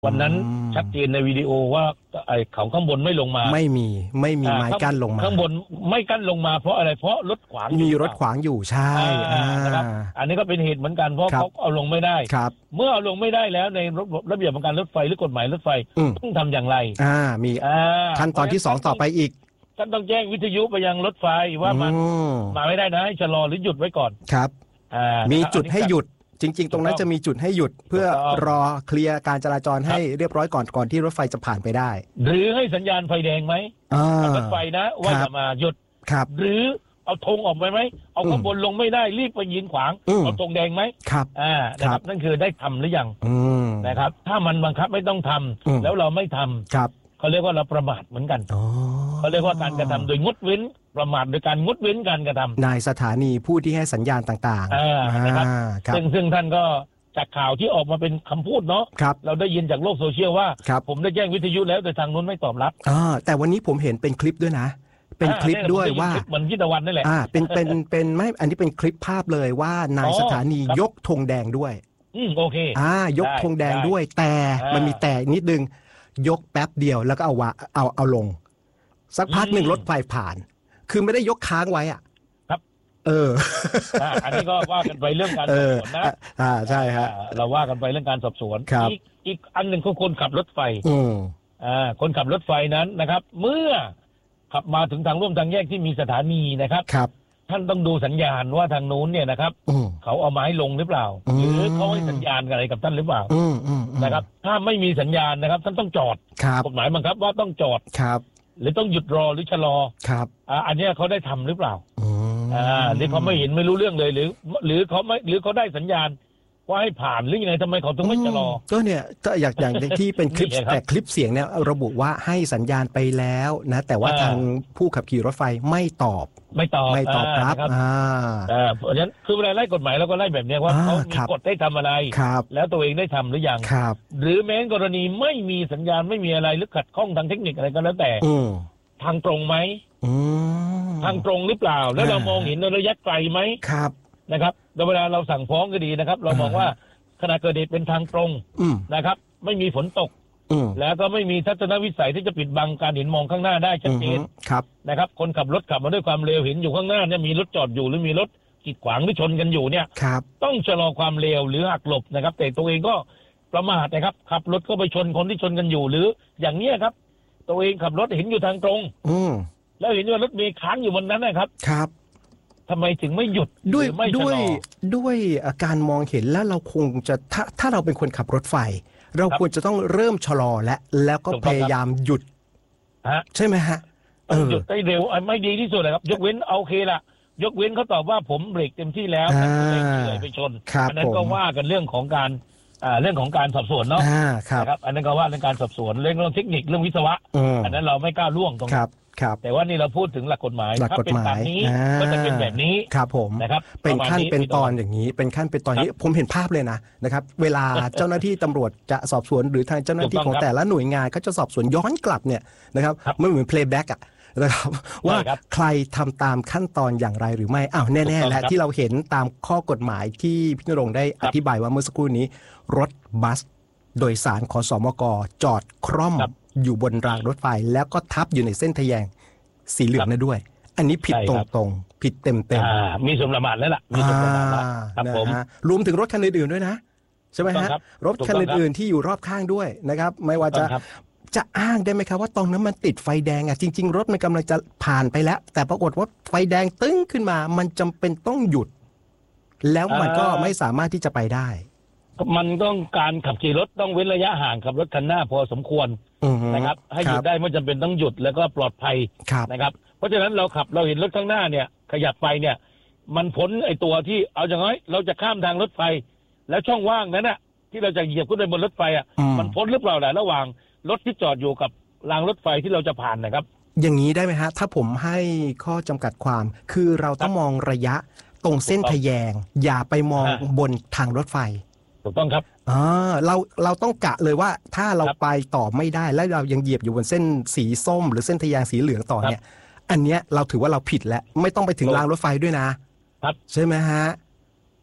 วันนั้นชัดเจนในวิดีโอว่าไอ้เขาข้างบนไม่ลงมาไม่มีไม้กั้นลงมาข้างบนไม่กั้นลงมาเพราะอะไรเพราะรถขวางมีรถขวางอยู่ใช่นะครับอันนี้ก็เป็นเหตุเหมือนกันเพราะเขาเอาลงไม่ได้เมื่อเอาลงไม่ได้แล้วในระเบียบของการรถไฟหรือกฎหมายรถไฟต้องทำอย่างไรมีขั้นตอนที่2ต่อไปอีกท่านต้องแจ้งวิทยุไปยังรถไฟว่ามันมาไม่ได้นะให้ชะลอหรือหยุดไว้ก่อนครับมีจุดให้หยุดจริงๆตรงนั้นจะมีจุดให้หยุดเพื่อรอเคลียร์การจราจรให้เรียบร้อยก่อนที่รถไฟจะผ่านไปได้หรือให้สัญญาณไฟแดงไหมรถไฟนะว่าจะมาหยุดหรือเอาธงออกไปไหมเอาข้างบนลงไม่ได้รีบไปยืนขวางเอาธงแดงไหมนะครับนั่นคือได้ทำหรือยังนะครับถ้ามันบังคับไม่ต้องทำแล้วเราไม่ทำเขาเรียกว่าเราประมาทเหมือนกันเขาเรียกว่าการกระทำโดยงดเว้นประมาทโดยการงดเว้นการกระทำนายสถานีผู้ที่ให้สัญญาณต่างๆนะครับซึ่งท่านก็จากข่าวที่ออกมาเป็นคำพูดเนาะเราได้ยินจากโลกโซเชียลว่าผมได้แจ้งวิทยุแล้วแต่ทางนู้นไม่ตอบรับแต่วันนี้ผมเห็นเป็นคลิปด้วยนะเป็นคลิปด้วยว่าเหมือนพิตะวันนั่นแหละเป็นไม่อันนี้เป็นคลิปภาพเลยว่านายสถานียกธงแดงด้วยโอเคยกธงแดงด้วยแต่มันมีแต่นิดนึงยกแป๊บเดียวแล้วก็เอาลงสักพักหนึ่งรถไฟผ่านคือไม่ได้ยกค้างไว้ครับอันนี้ก็ว่ากันไปเรื่องการสอบสวนนะใช่ฮะเราว่ากันไปเรื่องการสอบสวนอีกอันหนึ่งคือคนขับรถไฟคนขับรถไฟนั้นนะครับเมื่อขับมาถึงทางร่วมทางแยกที่มีสถานีนะครับท่านต้องดูสัญญาณว่าทางนู้นเนี่ยนะครับเขาเอาไม้ลงหรือเปล่าหรือเขาให้สัญญาณอะไรกับท่านหรือเปล่านะครับถ้าไม่มีสัญญาณนะครับท่านต้องจอดกฎหมายบังคับว่าต้องจอดหรือต้องหยุดรอหรือชะลออันนี้เขาได้ทำหรือเปล่าหรือเขาไม่เห็นไม่รู้เรื่องเลยหรือเขาได้สัญญาณว่าให้ผ่านหรือยังไงทำไมเขาถึงไม่ชะลอก็เนี่ยอย่างที่เป็นคลิปแต่คลิปเสียงเนี่ยระบุว่าให้สัญญาณไปแล้วนะแต่ว่าทางผู้ขับขี่รถไฟไม่ตอบรับเพราะฉะนั้นคือเวลาไล่กฎหมายเราก็ไล่แบบนี้ว่าเขามีกฎให้ทำอะไรแล้วตัวเองได้ทำหรือยังหรือแม้กรณีไม่มีสัญญาณไม่มีอะไรหรือขัดข้องทางเทคนิคอะไรก็แล้วแต่ทางตรงไหมทางตรงหรือเปล่าแล้วเรามองเห็นในระยะไกลไหมนะครับเวลาเราสั่งฟ้องก็ดีนะครับเรามองว่าขณะเกิดเหตุเป็นทางตรงนะครับไม่มีฝนตกแล้วก็ไม่มีทัศนวิสัยที่จะปิดบังการเห็นมองข้างหน้าได้ชัดเจนนะครับคนขับรถขับมาด้วยความเร็วเห็นอยู่ข้างหน้าเนี่ยมีรถจอดอยู่หรือมีรถกีดขวางหรือชนกันอยู่เนี่ยต้องชะลอความเร็วหรือหักหลบนะครับแต่ตัวเองก็ประมาทนะครับขับรถก็ไปชนคนที่ชนกันอยู่หรืออย่างนี้ครับตัวเองขับรถเห็นอยู่ทางตรงแล้วเห็นว่ารถมีค้างอยู่บนนั้นนะครับทำไมถึงไม่หยุดด้วยอาการมองเห็นแล้วเราคงจะถ้าเราเป็นคนขับรถไฟเราควรจะต้องเริ่มชะลอแล้วก็พยายามหยุดใช่ไหมฮะหยุดได้เร็วไม่ดีที่สุดเลยครับยกเว้นโอเคละยกเว้นเขาตอบว่าผมเบรกเต็มที่แล้วเลยไปชนอันนั้นก็ว่ากันเรื่องของการสอบสวนเนาะครับอันนั้นก็ว่าเรื่องการสอบสวนเรื่องเทคนิคเรื่องวิศวะอันนั้นเราไม่กล้าล่วงตรงนั้นแต่ว่านี่เราพูดถึงหลักกฎหมายถ้าเป็นแบบนี้ก็จะเป็นแบบนี้ครับผมนะครับเป็นขั้นเป็นตอนอย่างนี้เป็นขั้นเป็นตอนนี้ผมเห็นภาพเลยนะครับเวลาเจ้าหน้าที่ตำรวจจะสอบสวนหรือทางเจ้าหน้าที่ของแต่ละหน่วยงานเขาจะสอบสวนย้อนกลับเนี่ยนะครับไม่เหมือน playback นะครับว่าใครทำตามขั้นตอนอย่างไรหรือไม่แน่ๆและที่เราเห็นตามข้อกฎหมายที่พี่ณรงค์ได้อธิบายว่าเมื่อสักครู่นี้รถบัสโดยสารขสมกจอดคร่อมอยู่บนรางรถไฟแล้วก็ทับอยู่ในเส้นทะแยงสีเหลืองนั่นด้วยอันนี้ผิดตรงๆผิดเต็มมีสมประมาทแล้วล่ะมีสมประมาทแล้วครับผมรวมถึงรถคันอื่นๆด้วยนะใช่ไหมฮะรถคันอื่นๆที่อยู่รอบข้างด้วยนะครับไม่ว่าจะอ้างได้ไหมครับว่าตรงนั้นมันติดไฟแดงจริงๆรถมันกำลังจะผ่านไปแล้วแต่ปรากฏว่าไฟแดงตึ้งขึ้นมามันจำเป็นต้องหยุดแล้วมันก็ไม่สามารถที่จะไปได้มันต้องการขับขี่รถต้องเว้นระยะห่างกับรถคันหน้าพอสมควรนะครับให้หยุดได้ไม่จำเป็นต้องหยุดแล้วก็ปลอดภัยนะครับเพราะฉะนั้นเราเห็นรถข้างหน้าเนี่ยขยับไปเนี่ยมันพ้นไอ้ตัวที่เอาอย่างน้อยเราจะข้ามทางรถไฟแล้วช่องว่างนั้นน่ะที่เราจะเหยียบขึ้นไปบนรถไฟมันพ้นหรือเปล่าล่ะระหว่างรถที่จอดอยู่กับรางรถไฟที่เราจะผ่านนะครับอย่างนี้ได้ไหมฮะถ้าผมให้ข้อจำกัดความคือเราต้องมองระยะตรงเส้นทะแยงอย่าไปมองบนทางรถไฟถูกต้องครับเราต้องกะเลยว่าถ้าเราไปต่อไม่ได้แล้วเรายังเหยียบอยู่บนเส้นสีส้มหรือเส้นทะแยงสีเหลืองต่อเนี่ยอันเนี้ยเราถือว่าเราผิดแล้วไม่ต้องไปถึงรางรถไฟด้วยนะครับใช่ไหมฮะ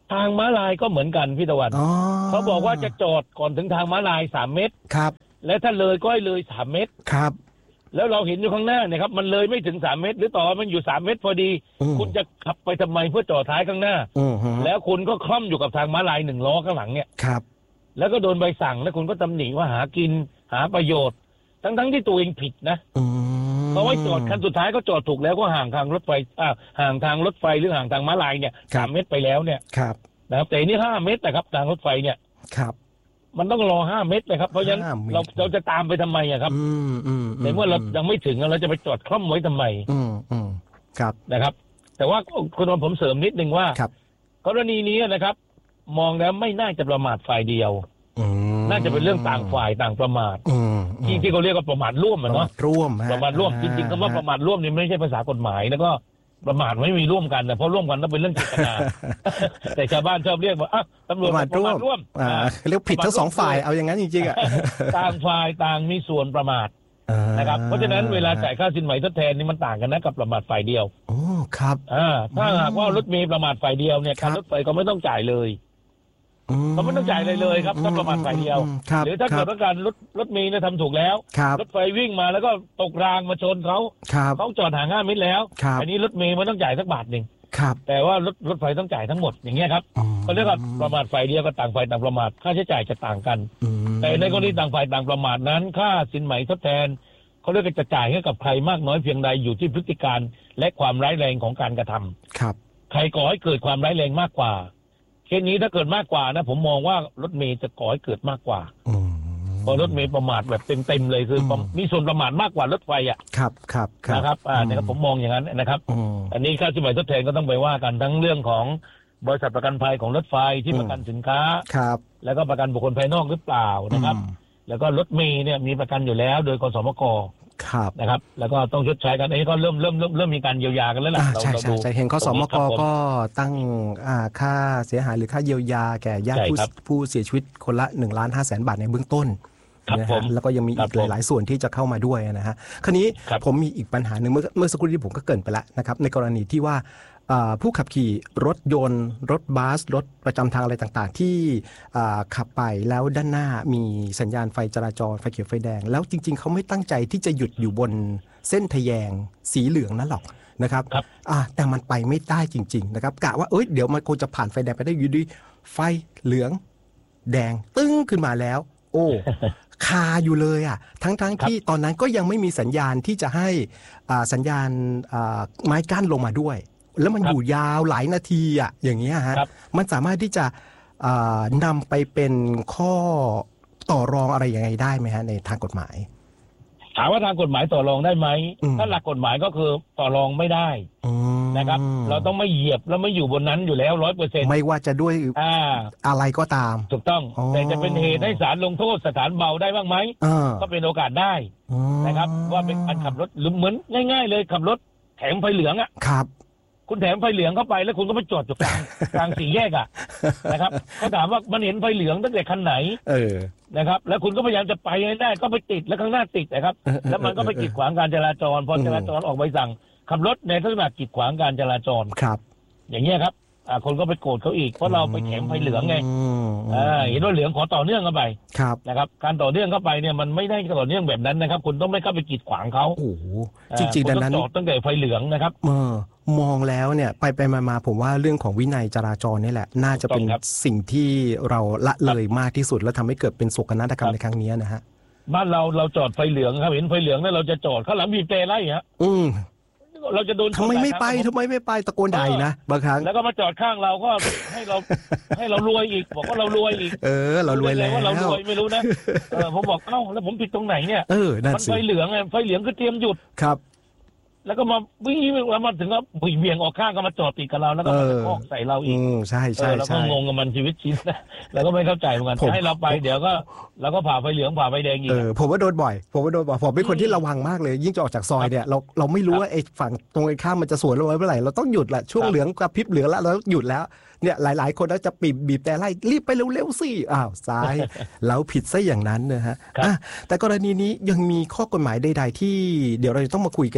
ทางม้าลายก็เหมือนกันพี่ตะวันเขาบอกว่าจะจอดก่อนถึงทางม้าลาย3 เมตรครับและถ้าเลยก็ให้เลย3 เมตรครับแล้วเราเห็นอยู่ข้างหน้าเนี่ยครับมันเลยไม่ถึง3 เมตรหรือต่อมันอยู่3 เมตรพอดีคุณจะขับไปทำไมเพื่อจอดท้ายข้างหน้าแล้วคุณก็คล่อมอยู่กับทางม้าลาย1 ล้อข้างหลังเนี่ยครับแล้วก็โดนใบสั่งแล้วคุณก็ตำหนิว่าหากินหาประโยชน์ทั้งที่ตัวเองผิดนะเพราะว่าจอดคันสุดท้ายก็จอดถูกแล้วก็ห่างทางรถไฟห่างทางรถไฟหรือห่างทางม้าลายเนี่ย3 เมตรไปแล้วเนี่ยนะครับแต่นี่5 เมตรนะครับทางรถไฟเนี่ยครับมันต้องรอ5 เมตรเลยครับเพราะฉะนั้นเราจะตามไปทำไมอะครับในเมื่อเรายังไม่ถึงเราจะไปจอดคล่อมไว้ทำไมครับนะครับแต่ว่าคุณผมเสริมนิดนึงว่ากรณีนี้นะครับมองแล้วไม่น่าจะประมาทฝ่ายเดียวน่าจะเป็นเรื่องต่างฝ่ายต่างประมาทที่เขาเรียกว่าประมาทร่วมเนาะประมาทร่วมจริงๆคำว่าประมาทร่วมนี่ไม่ใช่ภาษากฎหมายแล้วก็ประมาทไม่มีร่วมกันนะเพราะร่วมกันต้องเป็นเรื่องเจตนาแต่ชาวบ้านชอบเรียกว่าตำรวจประมาทร่วมเรียกผิดทั้ง2 ฝ่ายเอาอย่างนั้นจริงๆอ่ะต่างฝ่ายต่างมีส่วนประมาทนะครับเพราะฉะนั้นเวลาจ่ายค่าสินไหมทดแทนนี่มันต่างกันนะกับประมาทฝ่ายเดียวโอ้ครับถ้าหากว่ารถเมล์ประมาทฝ่ายเดียวเนี่ยการรถไฟก็ไม่ต้องจ่ายเลยเขาไม่ต้องจ่ายเลยครับถ้าประมาทฝ่ายเดียวหรือถ้าเกิดว่าการรถเมล์เนี่ยทำถูกแล้วรถไฟวิ่งมาแล้วก็ตกรางมาชนเขาจอดห่าง5 เมตรแล้วอันนี้รถเมล์มันต้องจ่ายสัก1 บาทแต่ว่ารถไฟต้องจ่ายทั้งหมดอย่างเงี้ยครับเขาเรียกว่าประมาทฝ่ายเดียวก็ต่างฝ่ายต่างประมาทค่าใช้จ่ายจะต่างกันแต่ในกรณีต่างฝ่ายต่างประมาทนั้นค่าสินไหมทดแทนเขาเรียกว่าจะจ่ายให้กับใครมากน้อยเพียงใดอยู่ที่พฤติการและความร้ายแรงของการกระทำใครก่อให้เกิดความร้ายแรงมากกว่าเคสนี้ถ้าเกิดมากกว่านะผมมองว่ารถเมล์จะก่อให้เกิดมากกว่าเพราะรถเมล์ประมาทแบบเต็มเลยคือมีส่วนประมาทมากกว่ารถไฟอ่ะครับนะครับนะครับผมมองอย่างนั้นนะครับอันนี้ค่าสินไหมทดแทนก็ต้องไปว่ากันทั้งเรื่องของบริษัทประกันภัยของรถไฟที่ประกันสินค้าแล้วก็ประกันบุคคลภายนอกหรือเปล่านะครับแล้วก็รถเมล์เนี่ยมีประกันอยู่แล้วโดยกสมก.นะครับแล้วก็ต้องชดใช้กันอันนี้ก็เริ่มมีการเยียวยากันแล้วล่ะใช่เห็นกสมก.ก็ตั้งค่าเสียหายหรือค่าเยียวยาแก่ญาติผู้เสียชีวิตคนละ1,500,000 บาทในเบื้องต้นนะฮะแล้วก็ยังมีอีกหลายส่วนที่จะเข้ามาด้วยนะฮะคราวนี้ผมมีอีกปัญหาหนึ่งเมื่อสักครู่ที่ผมก็เกริ่นไปแล้วนะครับในกรณีที่ว่าผู้ขับขี่รถยนต์รถบัสรถประจำทางอะไรต่างๆที่ขับไปแล้วด้านหน้ามีสัญญาณไฟจราจรไฟเขียวไฟแดงแล้วจริงๆเขาไม่ตั้งใจที่จะหยุดอยู่บนเส้นทแยงสีเหลืองนั่นหรอกนะครับแต่มันไปไม่ได้จริงๆนะครับกะว่าเดี๋ยวมันคงจะผ่านไฟแดงไปได้อยู่ดีไฟเหลืองแดงตึ้งขึ้นมาแล้วโอ้คาอยู่เลยอ่ะทั้งที่ตอนนั้นก็ยังไม่มีสัญญาณที่จะให้สัญญาณไม้กั้นลงมาด้วยแล้วมันอยู่ยาวหลายนาทีอ่ะอย่างเงี้ยฮะมันสามารถที่จะนำไปเป็นข้อต่อรองอะไรยังไงได้ไหมฮะในทางกฎหมายถามว่าทางกฎหมายต่อรองได้ไหมถ้าหลักกฎหมายก็คือต่อรองไม่ได้นะครับเราต้องไม่เหยียบแล้วไม่อยู่บนนั้นอยู่แล้ว 100% ไม่ว่าจะด้วยอะไรก็ตามถูกต้องแต่จะเป็นเหตุให้ศาลลงโทษสถานเบาได้บ้างไหมก็เป็นโอกาสได้นะครับว่าเป็นการขับรถเหมือนง่ายๆเลยขับรถแถมไฟเหลืองอ่ะครับคุณแถมไฟเหลืองเข้าไปแล้วคุณก็ไปจอดอยู่กลางสี่แยกอ่ะนะครับเขาถามว่ามันเห็นไฟเหลืองตั้งแต่คันไหนนะครับแล้วคุณก็พยายามจะไปให้ได้ก็ไปติดแล้วข้างหน้าติดนะครับแล้วมันก็ไปกีดขวางการจราจรพอจราจรออกใบสั่งขับรถในลักษณะกีดขวางการจราจรครับอย่างเงี้ยครับคนก็ไปโกรธเขาอีกเพราะเราไปแถมไฟเหลืองไงเห็นว่าเหลืองขอต่อเนื่องเข้าไปนะครับการต่อเนื่องเข้าไปเนี่ยมันไม่ได้ต่อเนื่องแบบนั้นนะครับคุณต้องไม่เข้าไปกีดขวางเขาโอ้โหจริงๆดังนั้นจอดตั้งแต่ไฟเหลืองนะครับมองแล้วเนี่ยไปมาผมว่าเรื่องของวินัยจราจรนี่แหละน่าจะเป็นสิ่งที่เราละเลยมากที่สุดแล้วทำให้เกิดเป็นโศกนาฏกรรมในครั้งนี้นะฮะบ้านเราจอดไฟเหลืองครับเห็นไฟเหลืองแล้วเราจะจอดข้างหลังบีบเตะไล่ฮะเราจะโดนทำไมไม่ไปตะโกนด่านะบางครั้งแล้วก็มาจอดข้างเราก็ให้เรารวยอีกบอกว่าเรารวยอีกเรารวยแล้วว่าเรารวยไม่รู้นะผมบอกแล้วผมผิดตรงไหนเนี่ยมันไฟเหลืองไงไฟเหลืองคือเตรียมหยุดครับแล้วก็มาวิ่งแล้วมาถึงก็เบี่ยงออกข้างก็มาจอดติดกับเราแล้วก็มาพอกใส่เราอีกใช่แล้วก็งงกับมันชีวิตชิ้นนะแล้วก็ไม่เข้าใจเหมือนกันให้เราไปเดี๋ยวก็เราก็ผ่าไฟเหลืองผ่าไฟแดงอีกผมว่าโดนบ่อยผมเป็นคนที่ระวังมากเลยยิ่งจะออกจากซอยเนี่ยเราไม่รู้ว่าไอ้ฝั่งตรงข้ามมันจะสวนเราเมื่อไหร่เราต้องหยุดแหละช่วงเหลืองกระพริบเหลืองแล้วเราหยุดแล้วเนี่ยหลายๆคนแล้วจะบีบแต่ไล่รีบไปเร็วๆสิซ้ายแล้วผิดซะอย่างนั้นนะฮะแต่กรณีนี้ยังมีข้อกฎหมายใดๆที่เดี๋ยวเราจะต้องมาคุยกันเ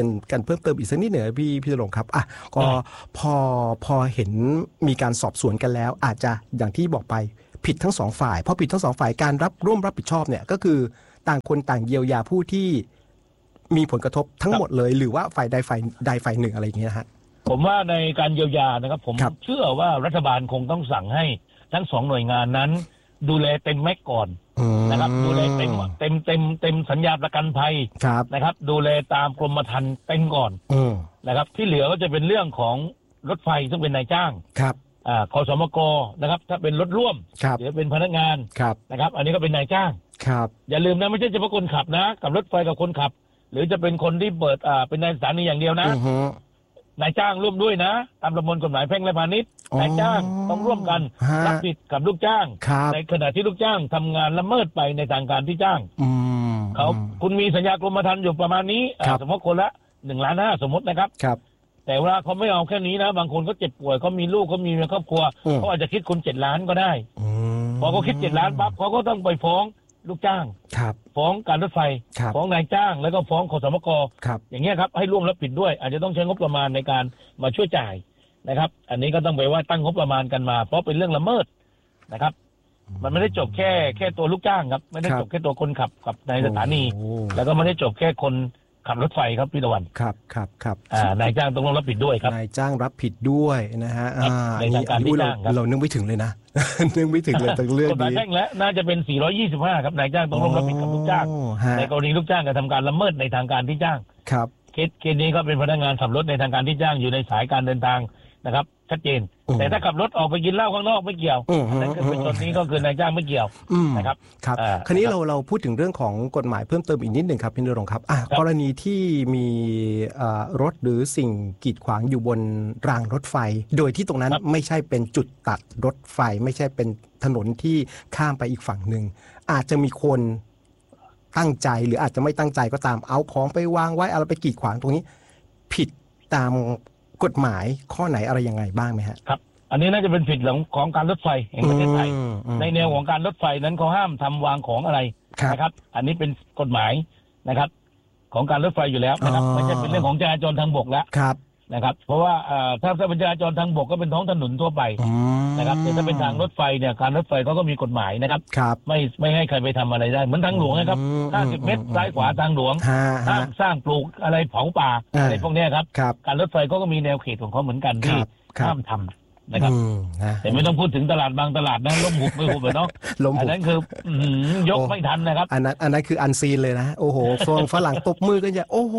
พิ่มเติมอีกสักนิดหนึ่งพี่ณรงค์ครับก็พอเห็นมีการสอบสวนกันแล้วอาจจะอย่างที่บอกไปผิดทั้งสองฝ่ายพอผิดทั้งสองฝ่ายการร่วมรับผิดชอบเนี่ยก็คือต่างคนต่างเยียวยาผู้ที่มีผลกระทบทั้งหมดเลยหรือว่าฝ่ายใดฝ่ายหนึ่งอะไรอย่างเงี้ยฮะผมว่าในการเยียวยานะครับผมเชื่อว่ารัฐบาลคงต้องสั่งให้ทั้ง2หน่วยงานนั้นดูแลเต็มแม็กก่อนนะครับดูแลเต็มสัญญาประกันภัยนะครับดูแลตามกรมธรรม์เต็มก่อนนะครับที่เหลือก็จะเป็นเรื่องของรถไฟซึ่งเป็นนายจ้างคสมกนะครับถ้าเป็นรถร่วมหรือเป็นพนักงานนะครับอันนี้ก็เป็นนายจ้างอย่าลืมนะไม่ใช่เฉพาะคนขับนะกับรถไฟกับคนขับหรือจะเป็นคนที่เปิดเป็นนายสถานีอย่างเดียวนะนายจ้างร่วมด้วยนะตามประมวลกฎหมายแพ่งและพาณิชย์นายจ้างต้องร่วมกันรับผิดกับลูกจ้างในขณะที่ลูกจ้างทำงานละเมิดไปในทางการที่จ้างคุณมีสัญญากรมธรรม์อยู่ประมาณนี้สมมติคนละ1.5 ล้านสมมตินะครับแต่เวลาเขาไม่เอาแค่นี้นะบางคนเขาเจ็บป่วยเขามีลูกเขามีครอบครัวเขาอาจจะคิดคุณ7 ล้านก็ได้พอเขาคิด7 ล้านปั๊บเขาก็ต้องไปฟ้องลูกจ้างฟ้องการรถไฟฟ้องนายจ้างแล้วก็ฟ้องคสมกอย่างเงี้ยครับให้ร่วมรับผิดด้วยอาจจะต้องใช้งบประมาณในการมาช่วยจ่ายนะครับอันนี้ก็ต้องไปว่าตั้งงบประมาณกันมาเพราะเป็นเรื่องละเมิดนะครับมันไม่ได้จบแค่ตัวลูกจ้างครับไม่ได้จบแค่ตัวคนขับกับในสถานีแล้วก็ไม่ได้จบแค่คนขับรถไฟครับพี่ตะวันครับนายจ้างต้องรับผิดด้วยครับนายจ้างรับผิดด้วยนะฮะในทางการที่จ้างเรานึกไม่ถึงเลยนะนึกไม่ถึงเลยแต่เรื่องนี้กฎหมายแพ่งและน่าจะเป็น425ครับนายจ้างต้องรับผิดกับลูกจ้างในกรณีลูกจ้างกระทำการละเมิดในทางการที่จ้างครับเคสนี้ก็เป็นพนักงานขับรถในทางการที่จ้างอยู่ในสายการเดินทางนะครับชัดเจนแต่ถ้าขับรถออกไปกินเหล้าข้างนอกไม่เกี่ยวนั่นคือเป็นจุดนี้ก็คือนายจ้างไม่เกี่ยวนะครับคราวนี้เราพูดถึงเรื่องของกฎหมายเพิ่มเติมอีกนิดหนึ่งครับพี่ณรงค์ครับกรณีที่มีรถหรือสิ่งกีดขวางอยู่บนรางรถไฟโดยที่ตรงนั้นไม่ใช่เป็นจุดตัดรถไฟไม่ใช่เป็นถนนที่ข้ามไปอีกฝั่งหนึ่งอาจจะมีคนตั้งใจหรืออาจจะไม่ตั้งใจก็ตามเอาของไปวางไว้อะไรไปกีดขวางตรงนี้ผิดตามกฎหมายข้อไหนอะไรยังไงบ้างไหมฮะครับอันนี้น่าจะเป็นผิดของการรถไฟแห่งประเทศไทยในแนวของการรถไฟนั้นเขาห้ามทำวางของอะไรนะครับอันนี้เป็นกฎหมายนะครับของการรถไฟอยู่แล้วนะครับไม่ใช่เป็นเรื่องของจราจรทางบกแล้วนะครับเพราะว่าถ้าเป็นจราจรทางบกก็เป็นท้องถนนทั่วไปนะครับแต่ถ้าเป็นทางรถไฟเนี่ยการรถไฟเขาก็มีกฎหมายนะครับไม่ให้ใครไปทำอะไรได้เหมือนทางหลวงนะครับ50 เมตรซ้ายขวาทางหลวงห้ามสร้างปลูกอะไรเผาป่าอะไรพวกนี้ครับการรถไฟก็มีแนวเขตของเขาเหมือนกันที่ห้ามทำนะครับแต่ไม่ต้องพูดถึงตลาดบางตลาดนะล้มหุบไม่หุบเลยเนาะอันนั้นคือยกไม่ทันนะครับอันนั้นคืออันซีนเลยนะโอ้โหฝรั่งตบมือกันอย่างโอ้โห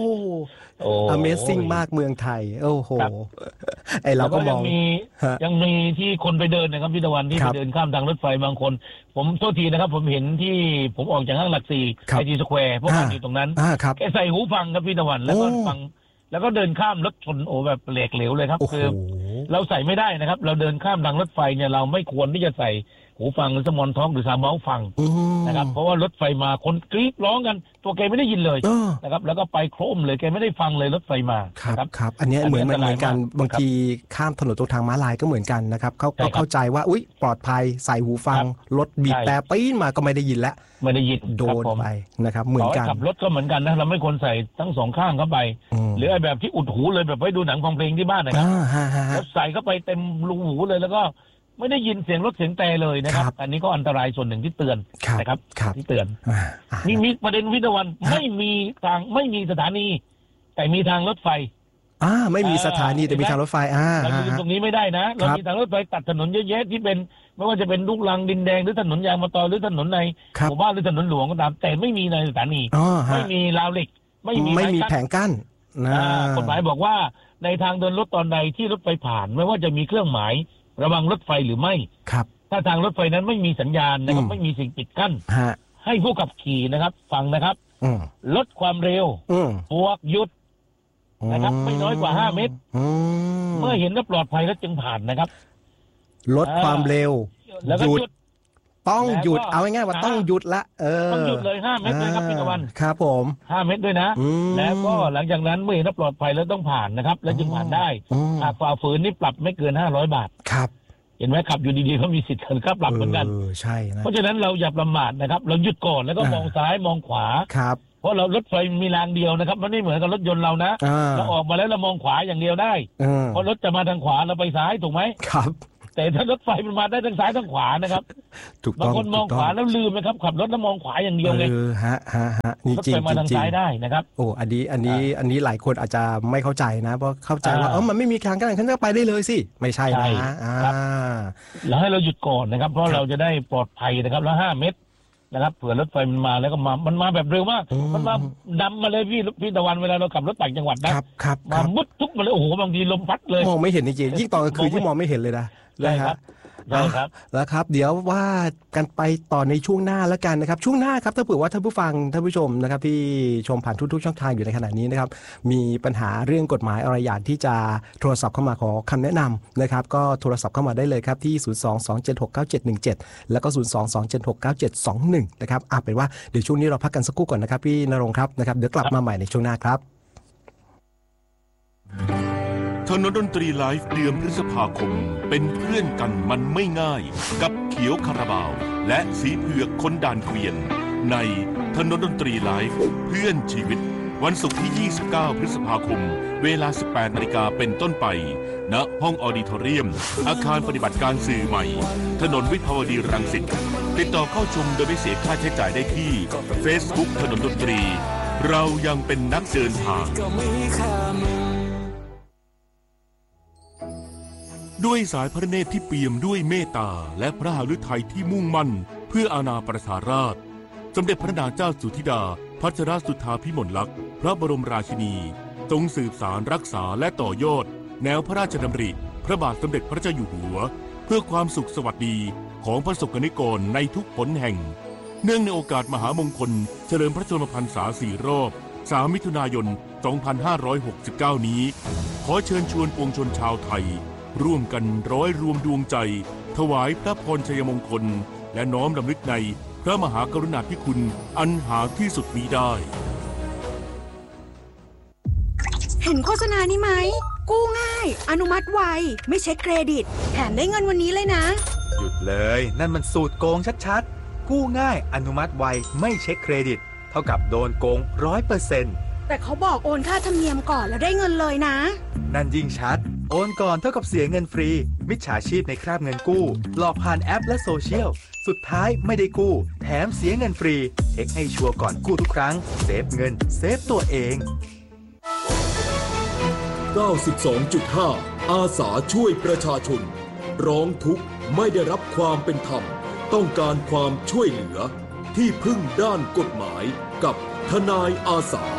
Amazing มากเมืองไทยโอ้โหไอเราก็มองยังมีที่คนไปเดินนะครับพี่ตะวันที่ไปเดินข้ามทางรถไฟบางคนผมโทษทีนะครับผมเห็นที่ผมออกจากห้างหลักสี่ไอทีสแควร์พวกมันอยู่ตรงนั้นแกใส่หูฟังครับพี่ตะวันแล้วก็ฟังแล้วก็เดินข้ามรถชนแบบเหลกเหลวเลยครับคือเราใส่ไม่ได้นะครับเราเดินข้ามทางรถไฟเนี่ยเราไม่ควรที่จะใส่หูฟังหรือสมอนท้องหรือซาวเมาส์ฟังนะครับเพราะว่ารถไฟมาคนกรี๊ดร้องกันตัวแกไม่ได้ยินเลยนะครับแล้วก็ไปโครมเลยแกไม่ได้ฟังเลยรถไฟมาครับอันนี้เหมือนกันบางทีข้ามถนนตรงทางม้าลายก็เหมือนกันนะครับเขาเข้าใจว่าอุ๊ยปลอดภัยใส่หูฟังรถบีบแต่ปีนมาก็ไม่ได้ยินแล้วไม่ได้ยินโดนไปนะครับเหมือนกันขับรถก็เหมือนกันนะเราไม่ควรใส่ทั้งสองข้างเข้าไปหรือไอ้แบบที่อุดหูเลยแบบไว้ดูหนังฟังเพลงที่บ้านนะครับแล้วใส่เข้าไปเต็มรูหูเลยแล้วก็ไม่ได้ยินเสียงรถเสียงแต่เลยนะครับอันนี้ก็อันตรายส่วนหนึ่งที่เตือนนะครับที่เตือนมีประเด็นวิทยาวันไม่มีสถานีแต่มีทางรถไฟไม่มีสถานีแต่มีทางรถไฟเรายืนตรงนี้ไม่ได้นะเรามีทางรถไฟตัดถนนเยอะแยะที่เป็นไม่ว่าจะเป็นลูกรังดินแดงหรือถนนยางมะตอยหรือถนนในหมู่บ้านหรือถนนหลวงก็ตามแต่ไม่มีในสถานีไม่มีราวเหล็กไม่มีแผงกั้นกฎหมายบอกว่าในทางเดินรถตอนใดที่รถไฟผ่านไม่ว่าจะมีเครื่องหมายระวังรถไฟหรือไม่ถ้าทางรถไฟนั้นไม่มีสัญญาณนะครับไม่มีสิ่งปิดกั้นให้ผู้ขับขี่นะครับฟังนะครับลดความเร็วบวกหยุดนะครับไม่น้อยกว่า5 เมตรเมื่อเห็นว่าปลอดภัยแล้วจึงผ่านนะครับลดความเร็วแล้วก็หยุดต้องหยุดเอาง่ายๆว่าต้องหยุดละต้องหยุดเลย5 เมตรเลยครับพี่ตะวันครับผม 5 เมตรด้วยนะแล้วก็หลังจากนั้นเมื่อเห็นว่าปลอดภัยแล้วต้องผ่านนะครับแล้วจึงผ่านได้หากฝ่าฝืนนี่ปรับไม่เกิน500 บาทครับเห็นไหมขับอยู่ดีๆเขามีสิทธิ์ค่าปรับเหมือนกันใช่นะเพราะฉะนั้นเราอย่าประมาทนะครับเราหยุดก่อนแล้วก็มองซ้ายมองขวาครับเพราะเรารถไฟมีรางเดียวนะครับมันไม่เหมือนกับรถยนต์เรานะเราออกมาแล้วเรามองขวาอย่างเดียวได้เพราะรถจะมาทางขวาเราไปซ้ายถูกไหมครับแต่ถ้ารถไฟมันมาได้ทั้งซ้ายทั้งขวานะครับบางคนมองขวาแล้วลืมนะครับขับรถแล้วมองขวาอย่างเดียวเลยฮะนี่จริงรถไฟมาทางซ้ายได้นะครับโอ้อันนี้หลายคนอาจจะไม่เข้าใจนะเพราะเข้าใจว่ามันไม่มีทางกั้นฉันก็ไปได้เลยสิไม่ใช่นะแล้วให้เราหยุดก่อนนะครับเพราะเราจะได้ปลอดภัยนะครับแล้ว5 เมตรนะครับเผื่อรถไฟมันมาแล้วก็มันมาแบบเร็วมากมันมาดำมาเลยพี่ตะวันเวลาเราขับรถต่างจังหวัดนะมามุดทุกมาเลยโอ้โหบางทีลมพัดเลยมองไม่เห็นจริงๆยิ่งตอนกลางคืนที่มองไม่เห็นเลยนะได้ครับแล้วครับเดี๋ยวว่ากันไปต่อในช่วงหน้าแล้วกันนะครับช่วงหน้าครับถ้าเผื่อว่าท่านผู้ฟังท่านผู้ชมนะครับที่ชมผ่านทุกช่องทางอยู่ในขณะนี้นะครับมีปัญหาเรื่องกฎหมายอะไรอยากที่จะโทรศัพท์เข้ามาขอคำแนะนำนะครับก็โทรศัพท์เข้ามาได้เลยครับที่022769717แล้วก็022769721นะครับเป็นว่าเดี๋ยวช่วงนี้เราพักกันสักครู่ก่อนนะครับพี่ณรงค์ครับนะครับเดี๋ยวกลับมาใหม่ในช่วงหน้าครับถนนดนตรีไลฟ์เดือนพฤษภาคมเป็นเพื่อนกันมันไม่ง่ายกับเขียวคาราบาวและสีเผือกคนด่านเกวียนในถนนดนตรีไลฟ์เพื่อนชีวิตวันศุกร์ที่ 29 พฤษภาคมเวลา 18 นาฬิกาเป็นต้นไปณห้องออดิทอเรียมอาคารปฏิบัติการสื่อใหม่ถนนวิภาวดีรังสิตติดต่อเข้าชมโดยไม่เสียค่าใช้จ่ายได้ที่ Facebook ถนนดนตรีเรายังเป็นนักเดินทางด้วยสายพระเนตรที่เปี่ยมด้วยเมตตาและพระหฤทัยที่มุ่งมั่นเพื่ออาณาประชาราษฎร์สมเด็จพระนางเจ้าสุธิดาพัชรสุทธาภิมลลักษณ์พระบรมราชินีทรงสืบสารรักษาและต่อยอดแนวพระราชดำริพระบาทสมเด็จพระเจ้าอยู่หัวเพื่อความสุขสวัสดีของประสบกนิกรในทุกหนแห่งเนื่องในโอกาสมหามงคลเฉลิมพระชนมพรรษา4 รอบ3 มิถุนายน 2569 นี้ขอเชิญชวนปวงชนชาวไทยร่วมกันร้อยรวมดวงใจถวายพระพรชัยมงคลและน้อมรำลึกในพระมหากรุณาธิคุณอันหาที่สุดมิได้เห็นโฆษณานี้ไหมกู้ง่ายอนุมัติไวไม่เช็คเครดิตแถมได้เงินวันนี้เลยนะหยุดเลยนั่นมันสูตรโกงชัดๆกู้ง่ายอนุมัติไวไม่เช็คเครดิตเท่ากับโดนโกง 100% แต่เขาบอกโอนค่าธรรมเนียมก่อนแล้วได้เงินเลยนะนั่นยิ่งชัดโอนก่อนเท่ากับเสียเงินฟรีมิจฉาชีพในคราบเงินกู้หลอกผ่านแอปและโซเชียลสุดท้ายไม่ได้กู้แถมเสียเงินฟรีเช็คให้ชัวร์ก่อนกู้ทุกครั้งเซฟเงินเซฟตัวเอง 92.5 อาสาช่วยประชาชนร้องทุกข์ไม่ได้รับความเป็นธรรมต้องการความช่วยเหลือที่พึ่งด้านกฎหมายกับทนายอาสา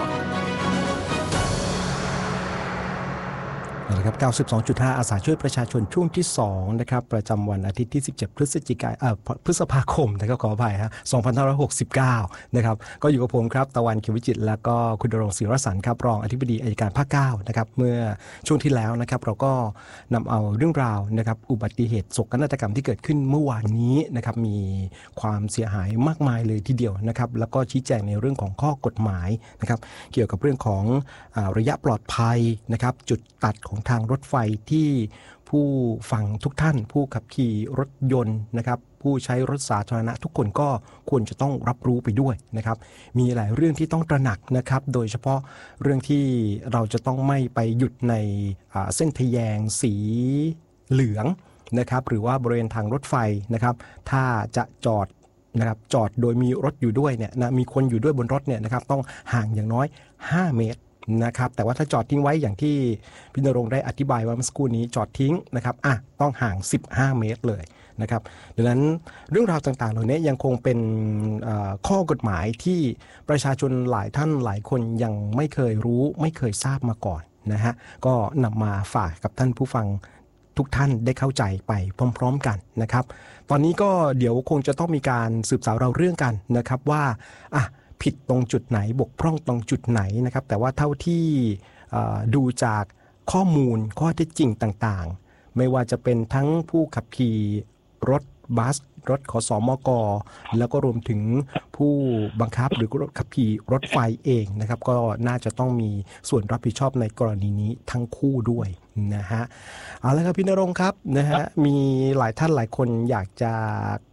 นะครับ 92.5 อาสาช่วยประชาชนช่วงที่2นะครับประจำวันอาทิตย์ที่17 พฤษภาคมนะครับขออภัยฮะ 2569 นะครับก็อยู่กับผมครับตะวันเขียววิจิตรและก็คุณณรงค์ศิรสันต์ครับรองอธิบดีอัยการภาค 9 นะครับเมื่อช่วงที่แล้วนะครับเราก็นำเอาเรื่องราวนะครับอุบัติเหตุโศกนาฏกรรมที่เกิดขึ้นเมื่อวานนี้นะครับมีความเสียหายมากมายเลยทีเดียวนะครับแล้วก็ชี้แจงในเรื่องของข้อกฎหมายนะครับเกี่ยวกับเรื่องของระยะปลอดภัยนะครับจุดตัดของทางรถไฟที่ผู้ฟังทุกท่านผู้ขับขี่รถยนต์นะครับผู้ใช้รถสาธารณะทุกคนก็ควรจะต้องรับรู้ไปด้วยนะครับมีหลายเรื่องที่ต้องตระหนักนะครับโดยเฉพาะเรื่องที่เราจะต้องไม่ไปหยุดในเส้นทแยงสีเหลืองนะครับหรือว่าบริเวณทางรถไฟนะครับถ้าจะจอดนะครับจอดโดยมีรถอยู่ด้วยเนี่ยนะมีคนอยู่ด้วยบนรถเนี่ยนะครับต้องห่างอย่างน้อย5 เมตรนะครับแต่ว่าถ้าจอดทิ้งไว้อย่างที่พี่ณรงค์ได้อธิบายไว้เมื่อสักครู่นี้จอดทิ้งนะครับต้องห่าง15 เมตรเลยนะครับดังนั้นเรื่องราวต่างๆเหล่านี้ยังคงเป็นข้อกฎหมายที่ประชาชนหลายท่านหลายคนยังไม่เคยรู้ไม่เคยทราบมาก่อนนะฮะก็นำมาฝากกับท่านผู้ฟังทุกท่านได้เข้าใจไปพร้อมๆกันนะครับตอนนี้ก็เดี๋ยวคงจะต้องมีการสืบสาวเราเรื่องกันนะครับว่าผิดตรงจุดไหนบกพร่องตรงจุดไหนนะครับแต่ว่าเท่าที่ดูจากข้อมูลข้อเท็จจริงต่างๆไม่ว่าจะเป็นทั้งผู้ขับขี่รถบัสรถขสมกแล้วก็รวมถึงผู้บังคับหรือขับขี่รถไฟเองนะครับก็น่าจะต้องมีส่วนรับผิดชอบในกรณีนี้ทั้งคู่ด้วยนะฮะเอาละครับพี่ณรงค์ครับนะฮะมีหลายท่านหลายคนอยากจะ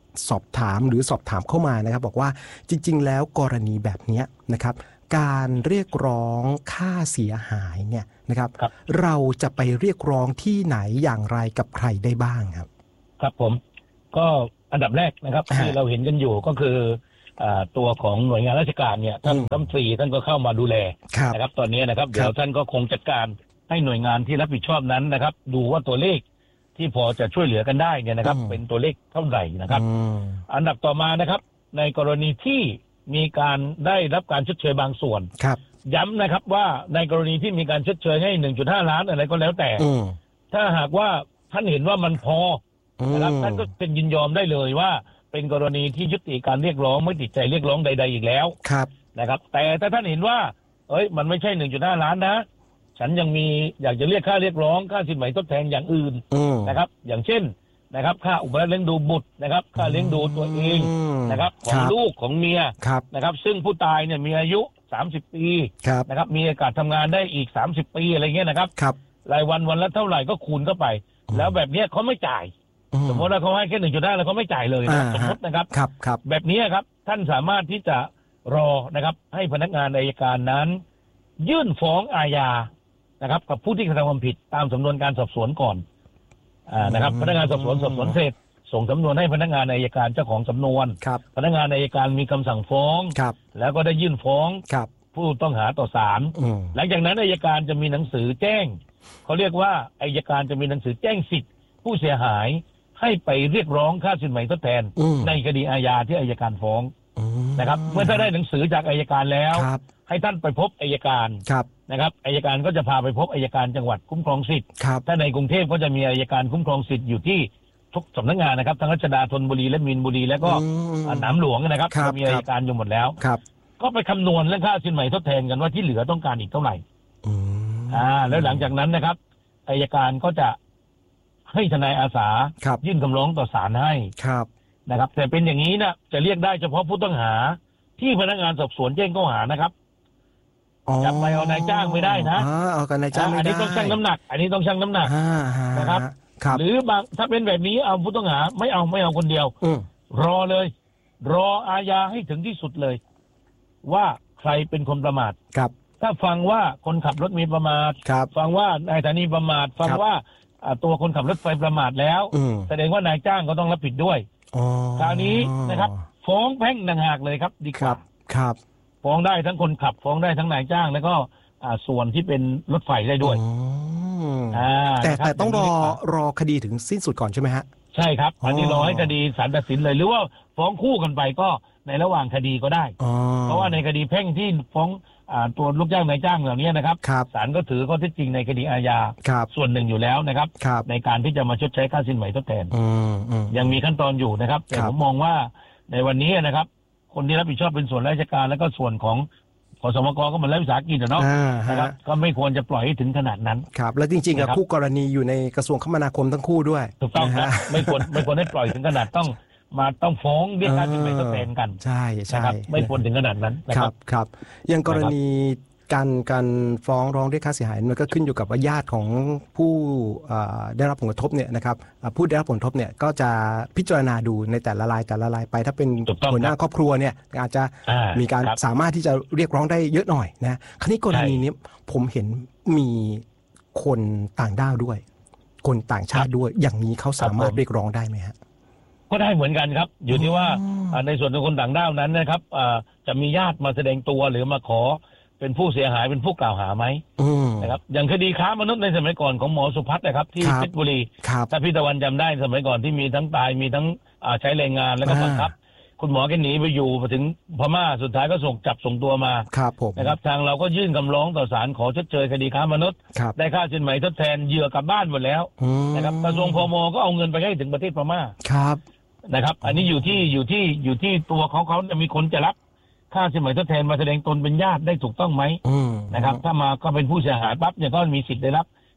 สอบถามเข้ามานะครับบอกว่าจริงๆแล้วกรณีแบบนี้นะครับการเรียกร้องค่าเสียหายเนี่ยนะครับเราจะไปเรียกร้องที่ไหนอย่างไรกับใครได้บ้างครับครับผมก็อันดับแรกนะครับที่เราเห็นกันอยู่ก็คือตัวของหน่วยงานราชการเนี่ยท่านรัฐมนตรีท่านก็เข้ามาดูแลนะครับตอนนี้นะครับเดี๋ยวท่านก็คงจัดการให้หน่วยงานที่รับผิดชอบนั้นนะครับดูว่าตัวเลขที่พอจะช่วยเหลือกันได้เนี่ยนะครับเป็นตัวเลขเท่าไหร่นะครับอันดับต่อมานะครับในกรณีที่มีการได้รับการชดเชยบางส่วนย้ำนะครับว่าในกรณีที่มีการชดเชยให้ 1.5 ล้านอะไรก็แล้วแต่ถ้าหากว่าท่านเห็นว่ามันพอนะครับท่านก็เป็นยินยอมได้เลยว่าเป็นกรณีที่ยุติการเรียกร้องไม่ติดใจเรียกร้องใดๆอีกแล้วนะครับแต่ถ้าท่านเห็นว่ามันไม่ใช่ 1.5 ล้านนะฉันยังมีอยากจะเรียกค่าเรียกร้องค่าสินไหมทดแทนอย่างอื่นนะครับอย่างเช่นนะครับค่าอุปการะเลี้ยงดูบุตรนะครับค่าเลี้ยงดูตัวเองนะครับของลูกของเมียนะครับซึ่งผู้ตายเนี่ยมีอายุ30 ปีนะครับมีโอกาสทำงานได้อีก30 ปีอะไรเงี้ยนะครับรายวันละเท่าไหร่ก็คูณเข้าไปแล้วแบบนี้เขาไม่จ่ายสมมติว่าเขาให้แค่ 1.5 แล้วเขาไม่จ่ายเลยนะสมมตินะครับแบบนี้ครับท่านสามารถที่จะรอนะครับให้พนักงานอัยการนั้นยื่นฟ้องอาญานะครับกับผู้ที่กระทำความผิดตามสำนวนการสอบสวนก่อนนะครับพนักงานสอบสวนเสร็จส่งสำนวนให้พนักงานอัยการเจ้าของสำนวนพนักงานอัยการมีคำสั่งฟ้องแล้วก็ได้ยื่นฟ้องผู้ต้องหาต่อศาลหลังจากนั้นอัยการจะมีหนังสือแจ้งเขาเรียกว่าอัยการจะมีหนังสือแจ้งสิทธิผู้เสียหายให้ไปเรียกร้องค่าสินไหมทดแทนในคดีอาญาที่อัยการฟ้องนะครับเมื่อถ้าได้หนังสือจากอัยการแล้วให้ท่านไปพบอัยการนะครับอัยการก็จะพาไปพบอัยการจังหวัดคุ้มครองสิทธิ์ถ้าในกรุงเทพก็จะมีอัยการคุ้มครองสิทธิ์อยู่ที่ทุกสำนักงานนะครับทั้งรัชดาธนบุรีและมีนบุรีแล้วก็หนามหลวงนะครับมีอัยการอยู่หมดแล้วก็ไปคำนวณเรื่องค่าสินไหมทดแทนกันว่าที่เหลือต้องการอีกเท่าไหร่แล้วหลังจากนั้นนะครับอัยการก็จะให้ทนายอาสายื่นคำร้องต่อศาลให้นะครับแต่เป็นอย่างนี้นะจะเรียกได้เฉพาะผู้ต้องหาที่พนักงานสอบสวนแจ้งข้อหานะครับจับไปเอานายจ้างไม่ได้นะเอากันนายจ้างไม่ได้อันนี้ต้องชั่งน้ำหนักนะครับหรือบางถ้าเป็นแบบนี้เอาผู้ต้องหาไม่เอาคนเดียวรอเลยรออาญาให้ถึงที่สุดเลยว่าใครเป็นคนประมาทถ้าฟังว่าคนขับรถมีประมาทฟังว่านายสถานีประมาทฟังว่าตัวคนขับรถไฟประมาทแล้วแสดงว่านายจ้างก็ต้องรับผิดด้วยคราวนี้นะครับฟ้องแพ่งต่างหากเลยครับดีกว่าฟ้องได้ทั้งคนขับฟ้องได้ทั้งนายจ้างแล้วก็ส่วนที่เป็นรถไฟได้ด้วยแต่ต้องรอคดีถึงสิ้นสุดก่อนใช่ไหมฮะใช่ครับอันนี้รอให้คดีศาลตัดสินเลยหรือว่าฟ้องคู่กันไปก็ในระหว่างคดีก็ได้เพราะว่าในคดีแพ่งที่ฟ้องตัวลูกจ้างนายจ้างเหล่านี้นะครับศาลก็ถือข้อเท็จจริงในคดีอาญาส่วนหนึ่งอยู่แล้วนะครับในการที่จะมาชดใช้ค่าสินไหมทดแทนยังมีขั้นตอนอยู่นะครับแต่ผมมองว่าในวันนี้นะครับคนที่รับผิดชอบเป็นส่วนราชการแล้วก็ส่วนของขสมกก็เหมือนรัฐวิสาหกิจเนาะนะครับก็ไม่ควรจะปล่อยให้ถึงขนาดนั้นครับและจริงๆคู่กรณีอยู่ในกระทรวงคมนาคมทั้งคู่ด้วยถูกต้องครับไม่ควรให้ปล่อยถึงขนาดต้องฟ้องเรียกค่าสินไหมทดแทนกันใช่ไม่ควรถึงขนาดนั้นครับอย่างกรณีการฟ้องร้องเรียกค่าเสียหายมันก็ขึ้นอยู่กับว่าญาติของผู้ได้รับผลกระทบเนี่ยนะครับผู้ได้รับผลกระทบเนี่ยก็จะพิจารณาดูในแต่ละรายไปถ้าเป็นหัวหน้าครอบครัวเนี่ยอาจจะมีการสามารถที่จะเรียกร้องได้เยอะหน่อยนะคราวนี้กรณีนี้ผมเห็นมีคนต่างด้าวด้วยคนต่างชาติด้วยอย่างนี้เขาสามารถเรียกร้องได้ไหมฮะก็ได้เหมือนกันครับอยู่ที่ว่าในส่วนของคนต่างด้าวนั้นนะครับจะมีญาติมาแสดงตัวหรือมาขอเป็นผู้เสียหายเป็นผู้กล่าวหาไหมนะครับอย่างคดีค้ามนุษย์ในสมัยก่อนของหมอสุพัฒน์นะครับที่เพชรบุรีถ้าพี่ตะวันจำได้สมัยก่อนที่มีทั้งตายมีทั้งใช้แรงงานแล้วก็บังคับคุณหมอแกหนีไปอยู่ถึงพม่าสุดท้ายก็ส่งตัวมานะครับทางเราก็ยื่นคำร้องต่อศาลขอชดเชยคดีค้ามนุษย์ได้ค่าสินไหมทดแทนเหยื่อกลับบ้านหมดแล้วนะครับกระทรวงพม.ก็เอาเงินไปให้ถึงประเทศพม่านะครับอันนี้อยู่ที่ตัวเขาจะมีคนจะรับค่าสินไหมทดแทนมาแสดงตนเป็นญาติได้ถูกต้องไหมนะครับถ้ามาก็เป็นผู้เสียหายปั๊บเนี่ยก็มีสิทธิ์ได้รับ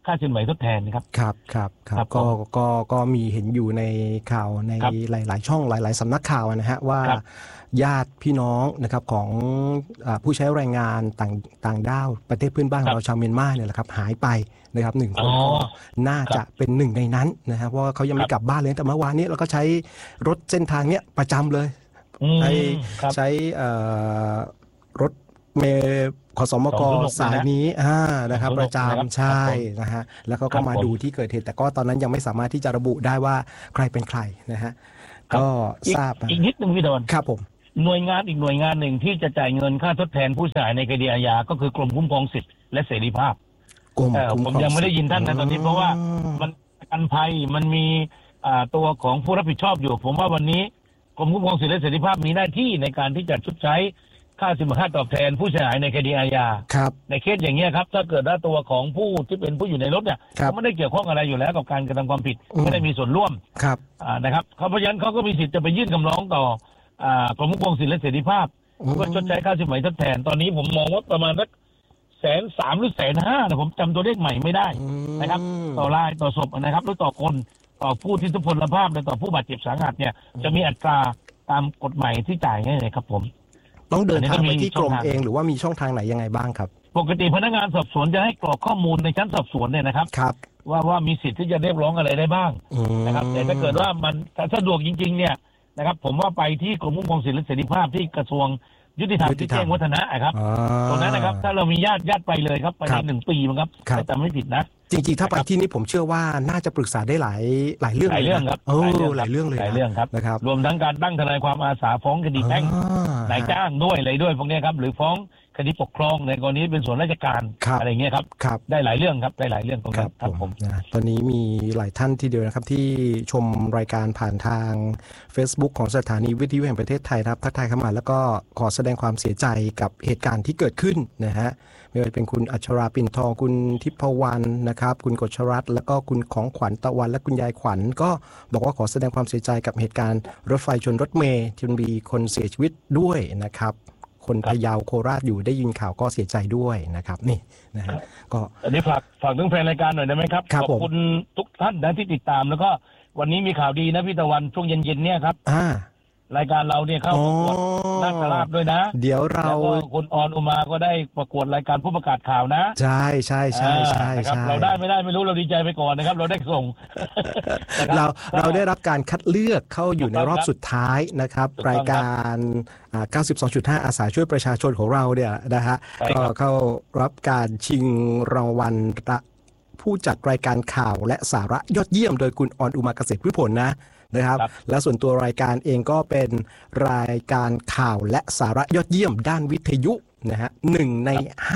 ค่าสินไหมทดแทนครับครับก็มีเห็นอยู่ในข่าวในหลายๆช่องหลายๆสำนักข่าวนะฮะว่าญาติพี่น้องนะครับของผู้ใช้แรงงานต่างด้าวประเทศเพื่อนบ้านของเราชาวเมียนมาเนี่ยแหละครับหายไปนะครับ1 คนก็น่าจะเป็นหนึ่งในนั้นนะครับเพราะว่าเขายังไม่กลับบ้านเลยแต่เมื่อวานนี้เราก็ใช้รถเส้นทางเนี้ยประจำเลยใช้รถเมล์ขสมกสายนี้นะครับประจำใช่นะฮะแล้วก็มาดูที่เกิดเหตุแต่ก็ตอนนั้นยังไม่สามารถที่จะระบุได้ว่าใครเป็นใครนะฮะก็ทราบอีกนิดนึงพี่ดอนครับผมหน่วยงานอีกหน่วยงานหนึ่งที่จะจ่ายเงินค่าทดแทนผู้เสียหายในคดีอาญาก็คือกรมคุ้มครองสิทธิและเสรีภาพผมยังไม่ได้ยินท่านนะตอนนี้เพราะว่ามันประกันภัยมันมีตัวของผู้รับผิดชอบอยู่ผมว่าวันนี้กรมคุ้มครองสิทธิและเสรีภาพมีหน้าที่ในการที่จะชดใช้ค่าสินไหมค่าตอบแทนผู้เสียหายในคดีอาญาในเคสอย่างเงี้ยครับถ้าเกิดว่าตัวของผู้ที่เป็นผู้อยู่ในรถเนี่ยเขาไม่ได้เกี่ยวข้องอะไรอยู่แล้วกับการกระทำความผิดไม่ได้มีส่วนร่วมนะครับเพราะฉะนั้นเขาก็มีสิทธิ์จะไปยื่นคำร้องต่อกรมคุ้มครองสิทธิและเสรีภาพก็ชดใช้ค่าสินไหมทดแทนตอนนี้ผมมองว่าประมาณสัก130,000 หรือ150,000นะผมจำตัวเลขใหม่ไม่ได้นะครับต่อรายต่อศพนะครับหรือต่อคนต่อผู้ที่ทุพพลภาพและต่อผู้บาดเจ็บสาหัสเนี่ยจะมีอัตราตามกฎหมายที่จ่ายให้เลยครับผมต้องเดินทางไปที่กรมเองหรือว่ามีช่องทางไหนยังไงบ้างครับปกติพนักงานสอบสวนจะให้กรอกข้อมูลในชั้นสอบสวนเนี่ยนะครับว่ามีสิทธิ์ที่จะเรียกร้องอะไรได้บ้างนะครับแต่ถ้าเกิดว่ามันสะดวกจริงๆเนี่ยนะครับผมว่าไปที่กรมคุ้มครองสิทธิและเสรีภาพที่กระทรวงยุติธรรมที่แจ้งวัฒนะครับตรงนั้นนะครับถ้าเรามีญาติไปเลยครับไปใน1 ปีมั้งครับแต่ไม่ผิดนะจริงๆถ้าไปที่นี้ผมเชื่อว่าน่าจะปรึกษาได้หลายเรื่องครับหลายเรื่องเลยนะครับรวมทั้งการตั้งทนายความอาสาฟ้องคดีแพ่งนายจ้างด้วยอะไรด้วยพวกนี้ครับหรือฟ้องคดีปกครองในกรณีเป็นส่วนราชการอะไรเงี้ยครับได้หลายเรื่องครับได้หลายเรื่องตรงนั้นครับผมตอนนี้มีหลายท่านทีเดียวนะครับที่ชมรายการผ่านทาง Facebook ของสถานีวิทยุแห่งประเทศไทยครับทักทายเข้ามาแล้วก็ขอแสดงความเสียใจกับเหตุการณ์ที่เกิดขึ้นนะฮะไม่ว่าจะเป็นคุณอัชราปิ่นทองคุณทิพวรรณนะครับคุณกฤษรัตน์แล้วก็คุณของขวัญตะวันและคุณยายขวัญก็บอกว่าขอแสดงความเสียใจกับเหตุการณ์รถไฟชนรถเมล์ที่มีคนเสียชีวิตด้วยนะครับคนพะเยาโคราชอยู่ได้ยินข่าวก็เสียใจด้วยนะครับนี่นะฮะก็อันนี้ฝากถึงแฟนรายการหน่อยได้ไหมครับขอบคุณทุกท่านนะที่ติดตามแล้วก็วันนี้มีข่าวดีนะพี่ตะวันช่วงเย็นๆเนี่ยครับรายการเราเนี่ยเข้าประกวดนาคราชด้วยนะเดี๋ยวเราคุณออนอุมาก็ได้ประกวดรายการผู้ประกาศข่าวนะใช่เราได้ไม่ได้ไม่รู้เราดีใจไปก่อนนะครับเราได้ส่งเราได้รับการคัดเลือกเข้าอยู่ในรอบสุดท้ายนะครับรายการ92.5 อาสาช่วยประชาชนของเราเนี่ยนะฮะก็เข้ารับการชิงรางวัลผู้จัดรายการข่าวและสาระยอดเยี่ยมโดยคุณออนอุมาเกษตรพืชผลนะครับและส่วนตัวรายการเองก็เป็นรายการข่าวและสาระยอดเยี่ยมด้านวิทยุนะฮะ1 ใน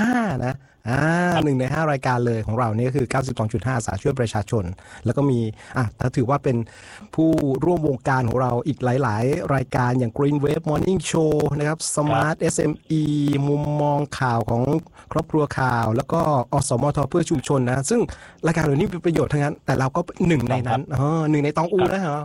5นะ1 ใน 5รายการเลยของเรานี่ก็คือ 92.5 อาสาช่วยประชาชนแล้วก็มีถ้าถือว่าเป็นผู้ร่วมวงการของเราอีกหลายๆรายการอย่าง Green Wave Morning Show นะครับ Smart SME มุมมองข่าวของครอบครัวข่าวแล้วก็อสมทเพื่อชุมชนนะซึ่งรายการเหล่านี้มีประโยชน์ทั้งนั้นแต่เราก็1 ในนั้น1 ในตองอูนะครับ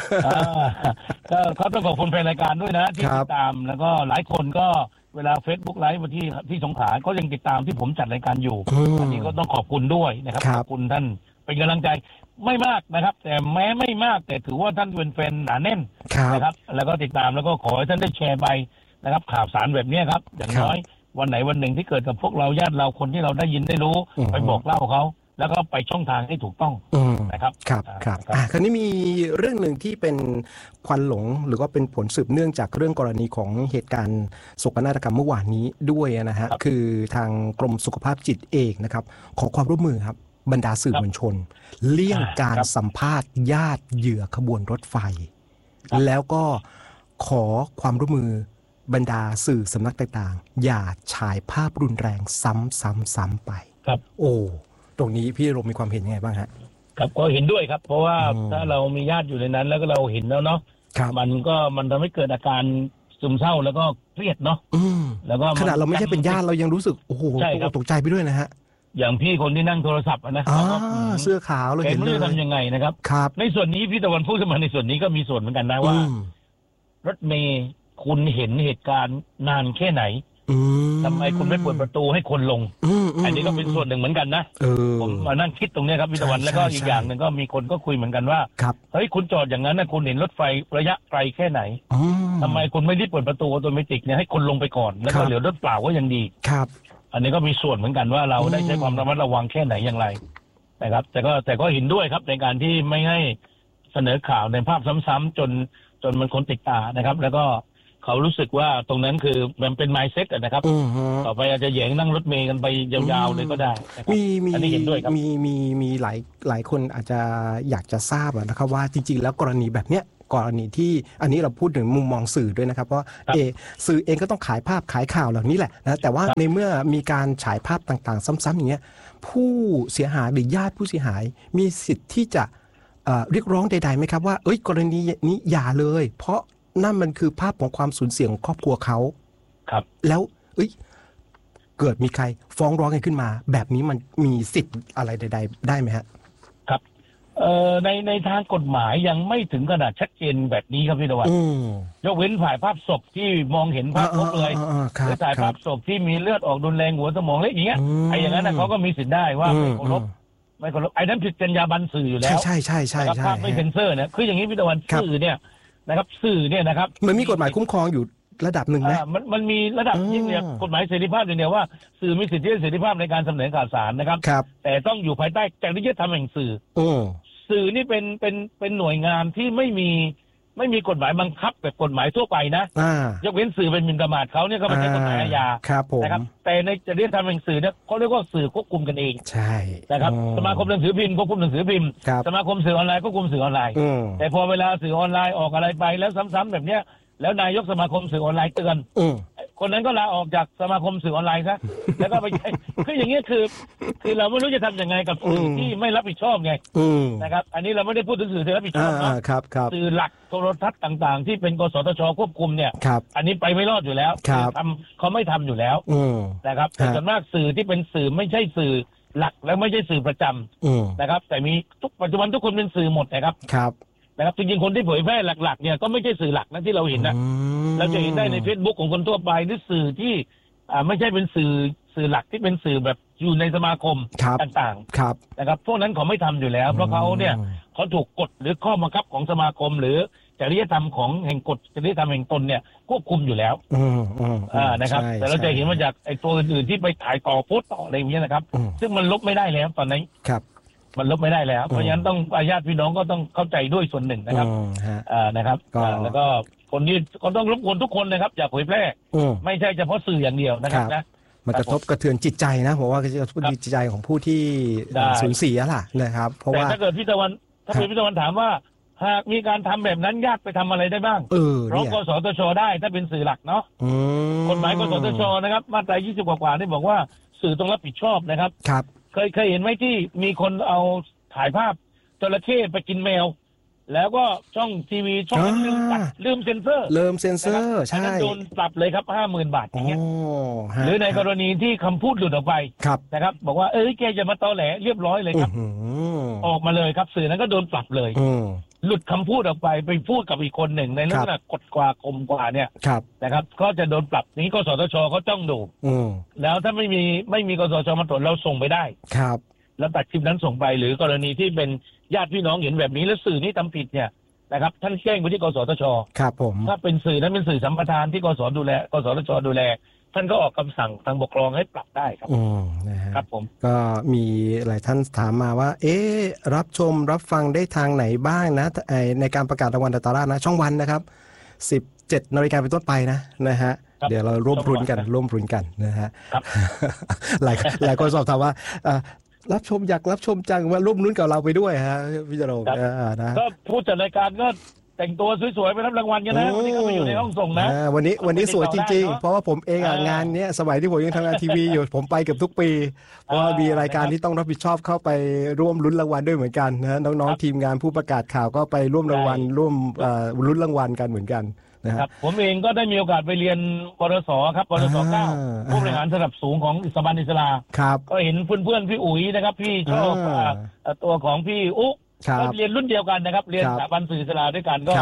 ก็ต้องขอบคุณแฟนรายการด้วยนะที่ติดตามแล้วก็หลายคนก็เวลา Facebook ไลฟ์มาที่สงขลาก็ยังติดตามที่ผมจัดรายการอยู่อันนี้ก็ต้องขอบคุณด้วยนะครับขอบคุณท่านเป็นกำลังใจไม่มากนะครับแต่แม้ไม่มากแต่ถือว่าท่านเป็นแฟนหนาแน่นนะครับแล้วก็ติดตามแล้วก็ขอให้ท่านได้แชร์ไปนะครับข่าวสารแบบนี้ครับอย่างน้อยวันไหนวันหนึ่งที่เกิดกับพวกเราญาติเราคนที่เราได้ยินได้รู้ไปบอกเล่าเขาแล้วก็ไปช่องทางที่ถูกต้องนะครับครับคราวนี้มีเรื่องหนึ่งที่เป็นควันหลงหรือว่าเป็นผลสืบเนื่องจากเรื่องกรณีของเหตุการณ์โศกนาฏกรรมเมื่อวานนี้ด้วยนะฮะคือทางกรมสุขภาพจิตเองนะครับขอความร่วมมือครับบรรดาสื่อมวลชนเลี่ยงการสัมภาษณ์ญาติเหยื่อขบวนรถไฟแล้วก็ขอความร่วมมือบรรดาสื่อสำนักต่างๆอย่าฉายภาพรุนแรงซ้ำไปครับตรงนี้พี่รมมีความเห็นยังไงบ้างฮะครับก็เห็นด้วยครับเพราะว่าถ้าเรามีญาติอยู่ในนั้นแล้วก็เราเห็นแล้วเนาะมันทำให้เกิดอาการซึมเศร้าแล้วก็เครียดเนาะแล้วก็ขณะเราไม่ใช่เป็นญาติเรายังรู้สึกโอ้โหตกใจไปด้วยนะฮะอย่างพี่คนที่นั่งโทรศัพท์นะเสื้อขาวเราเห็นเลยทำยังไงนะครับในส่วนนี้พี่ตะวันพูดขึ้นมาในส่วนนี้ก็มีส่วนเหมือนกันนะว่ารถเมย์คุณเห็นเหตุการณ์นานแค่ไหนทำไมคุณไม่เปิดประตูให้คนลงอันนี้ก็เป็นส่วนหนึ่งเหมือนกันนะผมมานั่งคิดตรงนี้ครับพี่ตะวันแล้วก็อีกอย่างหนึ่งก็มีคนก็คุยเหมือนกันว่าเฮ้ยคุณจอดอย่างนั้นนะคุณเห็นรถไฟระยะไกลแค่ไหนทำไมคุณไม่รีบเปิดประตูออโตเมติกเนี่ยให้คนลงไปก่อนแล้วก็เหลือรถเปล่าก็ยังดีครับอันนี้ก็มีส่วนเหมือนกันว่าเราได้ใช้ความระมัดระวังแค่ไหนอย่างไรนะครับแต่ก็เห็นด้วยครับในการที่ไม่ให้เสนอข่าวในภาพซ้ำๆจนมันคนติดตานะครับแล้วก็เขารู้สึกว่าตรงนั้นคือมันเป็น mindset นะครับต่อไปอาจจะแย่งนั่งรถเมล์กันไปยาวๆเลยก็ได้อันนี้เห็นด้วยครับมีหลายคนอาจจะอยากจะทราบนะครับว่าจริงๆแล้วกรณีแบบเนี้ยกรณีที่อันนี้เราพูดถึงมุมมองสื่อด้วยนะครับเพราะสื่อเองก็ต้องขายภาพขายข่าวเหล่านี้แหละนะแต่ว่าในเมื่อมีการฉายภาพต่างๆซ้ำๆอย่างเงี้ยผู้เสียหายหรือญาติผู้เสียหายมีสิทธิ์ที่จะเรียกร้องใดๆไหมครับว่ากรณีนี้อย่าเลยเพราะนั่นมันคือภาพของความสูญเสียของครอบครัวเขาครับแล้วเกิดมีใครฟ้องร้องกันขึ้นมาแบบนี้มันมีสิทธิ์อะไรใดๆได้ไหมฮะครับในทางกฎหมายยังไม่ถึงขนาดชัดเจนแบบนี้ครับพี่ตะวันยกเว้นถ่ายภาพศพที่มองเห็นภาพครบเลยหรือถ่ายภาพศพที่มีเลือดออกรุนแรงหัวสมองเล็กอย่างเงี้ยไอ้อย่างนั้นเขาก็มีสิทธิ์ได้ว่าไม่เคารพไอ้นั้นผิดจรรยาบรรณสื่ออยู่แล้วใช่ภาพไม่เซ็นเซอร์เนี่ยคืออย่างนี้พี่ตะวันสื่อเนี่ยนะครับสื่อเนี่ยนะครับมันมีกฎหมายคุ้มครองอยู่ระดับหนึ่งนะมันมีระดับยิ่งเนี่ยกฎหมายเสรีภาพอย่างเดียวว่าสื่อมีสิทธิเสรีภาพในการเสนอข่าวสารนะครับแต่ต้องอยู่ภายใต้จริยธรรมแห่งสื่อสื่อนี่เป็นหน่วยงานที่ไม่มีกฎหมายบังคับแบบกฎหมายทั่วไปนะยกเว้นสื่อเป็นหมิ่นประมาทเขาเนี่ยก็ไม่ใช่กฎหมายอาญานะครับแต่ในจริยธรรมแห่งสื่อเนี่ยเขาเรียกว่าสื่อควบคุมกันเองใช่นะครับสมาคมหนังสือพิมพ์ควบคุมหนังสือพิมพ์สมาคมสื่อออนไลน์ควบคุมสื่อออนไลน์แต่พอเวลาสื่อออนไลน์ออกอะไรไปแล้วซ้ำๆแบบเนี้ยแล้วนายกสมาคมสื่อออนไลน์เตือนคนนั้นก็ลาออกจากสมาคมสื่อออนไลน์ซะแล้วก็ไปคืออย่างเงี้ยคือเราไม่รู้จะทำยังไงกับสื่อที่ไม่รับผิดชอบไงนะครับอันนี้เราไม่ได้พูดถึงสื่อที่รับผิดชอบนะครับสื่อหลักโทรทัศน์ต่างๆที่เป็นกสทชควบคุมเนี่ยอันนี้ไปไม่รอดอยู่แล้วเขาไม่ทำอยู่แล้วนะครับแต่ส่วนมากสื่อที่เป็นสื่อไม่ใช่สื่อหลักและไม่ใช่สื่อประจำนะครับแต่มีปัจจุบันทุกคนเป็นสื่อหมดนะครับนะครับจริงๆคนที่เผยแพร่หลักๆเนี่ยก็ไม่ใช่สื่อหลักนะที่เราเห็นนะเราจะเห็นได้ใน Facebook ของคนทั่วไปหรือสื่อที่ไม่ใช่เป็นสื่อหลักที่เป็นสื่อแบบอยู่ในสมาคมต่างๆนะครับพวกนั้นเขาไม่ทำอยู่แล้วเพราะเขาเนี่ยเขาถูกกฎหรือข้อบังคับของสมาคมหรือจริยธรรมของแห่งกฎจริยธรรมแห่งตนเนี่ยควบคุมอยู่แล้วนะครับแต่เราจะเห็นว่าจากไอ้ตัวอื่นๆที่ไปถ่ายต่อโพสต์ต่ออะไรอย่างเงี้ยนะครับซึ่งมันลบไม่ได้แล้วตอนนี้มันลบไม่ได้แล้วเพราะฉะนั้นต้องญาติพี่น้องก็ต้องเข้าใจด้วยส่วนหนึ่งนะครับนะครับแล้วก็คนที่ก็ต้องรบกวนทุกคนนะครับอย่าเผยแพร่ไม่ใช่เฉพาะสื่ออย่างเดียวนะครับนะมันกระทบกระเทือนจิตใจนะผมว่าจะกระทบจิตใจของผู้ที่สูญเสียล่ะนะครับเพราะว่าถ้าเกิดพี่ตะวันถามว่าหากมีการทำแบบนั้นญาติไปทำอะไรได้บ้างร้องกสทชได้ถ้าเป็นสื่อหลักเนาะกฎหมายกสทชนะครับมาตรา20 กว่าๆได้บอกว่าสื่อต้องรับผิดชอบนะครับเคยเห็นไหมที่มีคนเอาถ่ายภาพจระเข้ไปกินแมวแล้วก็ช่องทีวีช่องนั้นลืมเซ็นเซอร์ใช่โดนปรับเลยครับ 50,000 บาทอย่างเงี้ยหรือในกรณีที่คำพูดหลุดออกไปนะครับบอกว่าแกจะมาตอแหลเรียบร้อยเลยครับออกมาเลยครับสื่อนั้นก็โดนปรับเลยหลุดคำพูดออกไปพูดกับอีกคนหนึ่งในลักษณะกดกว่าคมกว่าเนี่ยนะครับก็จะโดนปรับนี้กสทชเขาจ้องดูแล้วถ้าไม่มีกสทชมาตรวจเราส่งไปได้แล้วตัดคลิปนั้นส่งไปหรือกรณีที่เป็นญาติพี่น้องเห็นแบบนี้แล้วสื่อนี้ทำผิดเนี่ยนะครับท่านแจ้งไปที่กสทชครับผมถ้าเป็นสื่อนั้นเป็นสื่อสัมปทานที่กสทชดูแลท่านก็ออกคำสั่งทางปกครองให้ปรับได้ครับครับผมก็มีหลายท่านถามมาว่ารับชมรับฟังได้ทางไหนบ้างนะในการประกาศรางวัลดารานะช่องวันนะครับ 17 นาฬิกาเป็นต้นไปนะฮะเดี๋ยวเราร่วมรุ้นกันนะฮะหลายคนสอบถามว่ารับชมอยากรับชมจังว่าร่วมรุ้นกับเราไปด้วยฮะพี่จรงนะก็ผู้จัดรายการก็แต่งตัวสวยๆไปรับรางวัลกันนะวันนี้ก็ไปอยู่ในห้องส่งนะวันนี้สวยจริงๆเพราะว่าผมเองงานนี้สมัยที่ผมยังทำงานทีวีอยู่ผมไปเกือบทุกปีเพราะมีรายการที่ต้องรับผิดชอบเข้าไปร่วมลุ้นรางวัลด้วยเหมือนกันนะน้องๆทีมงานผู้ประกาศข่าวก็ไปร่วมรางวัลร่วมลุ้นรางวัลกันเหมือนกันนะครับผมเองก็ได้มีโอกาสไปเรียนปรสครับปรส9ผู้บริหารระดับสูงของสถาบันอิสลาก็เห็นเพื่อนๆพี่อุ๋ยนะครับพี่ชอบตัวของพี่อุ๊ก็เรียนรุ่นเดียวกันนะครับเรียนสถาบันสื่ออิสลาด้วยกันก็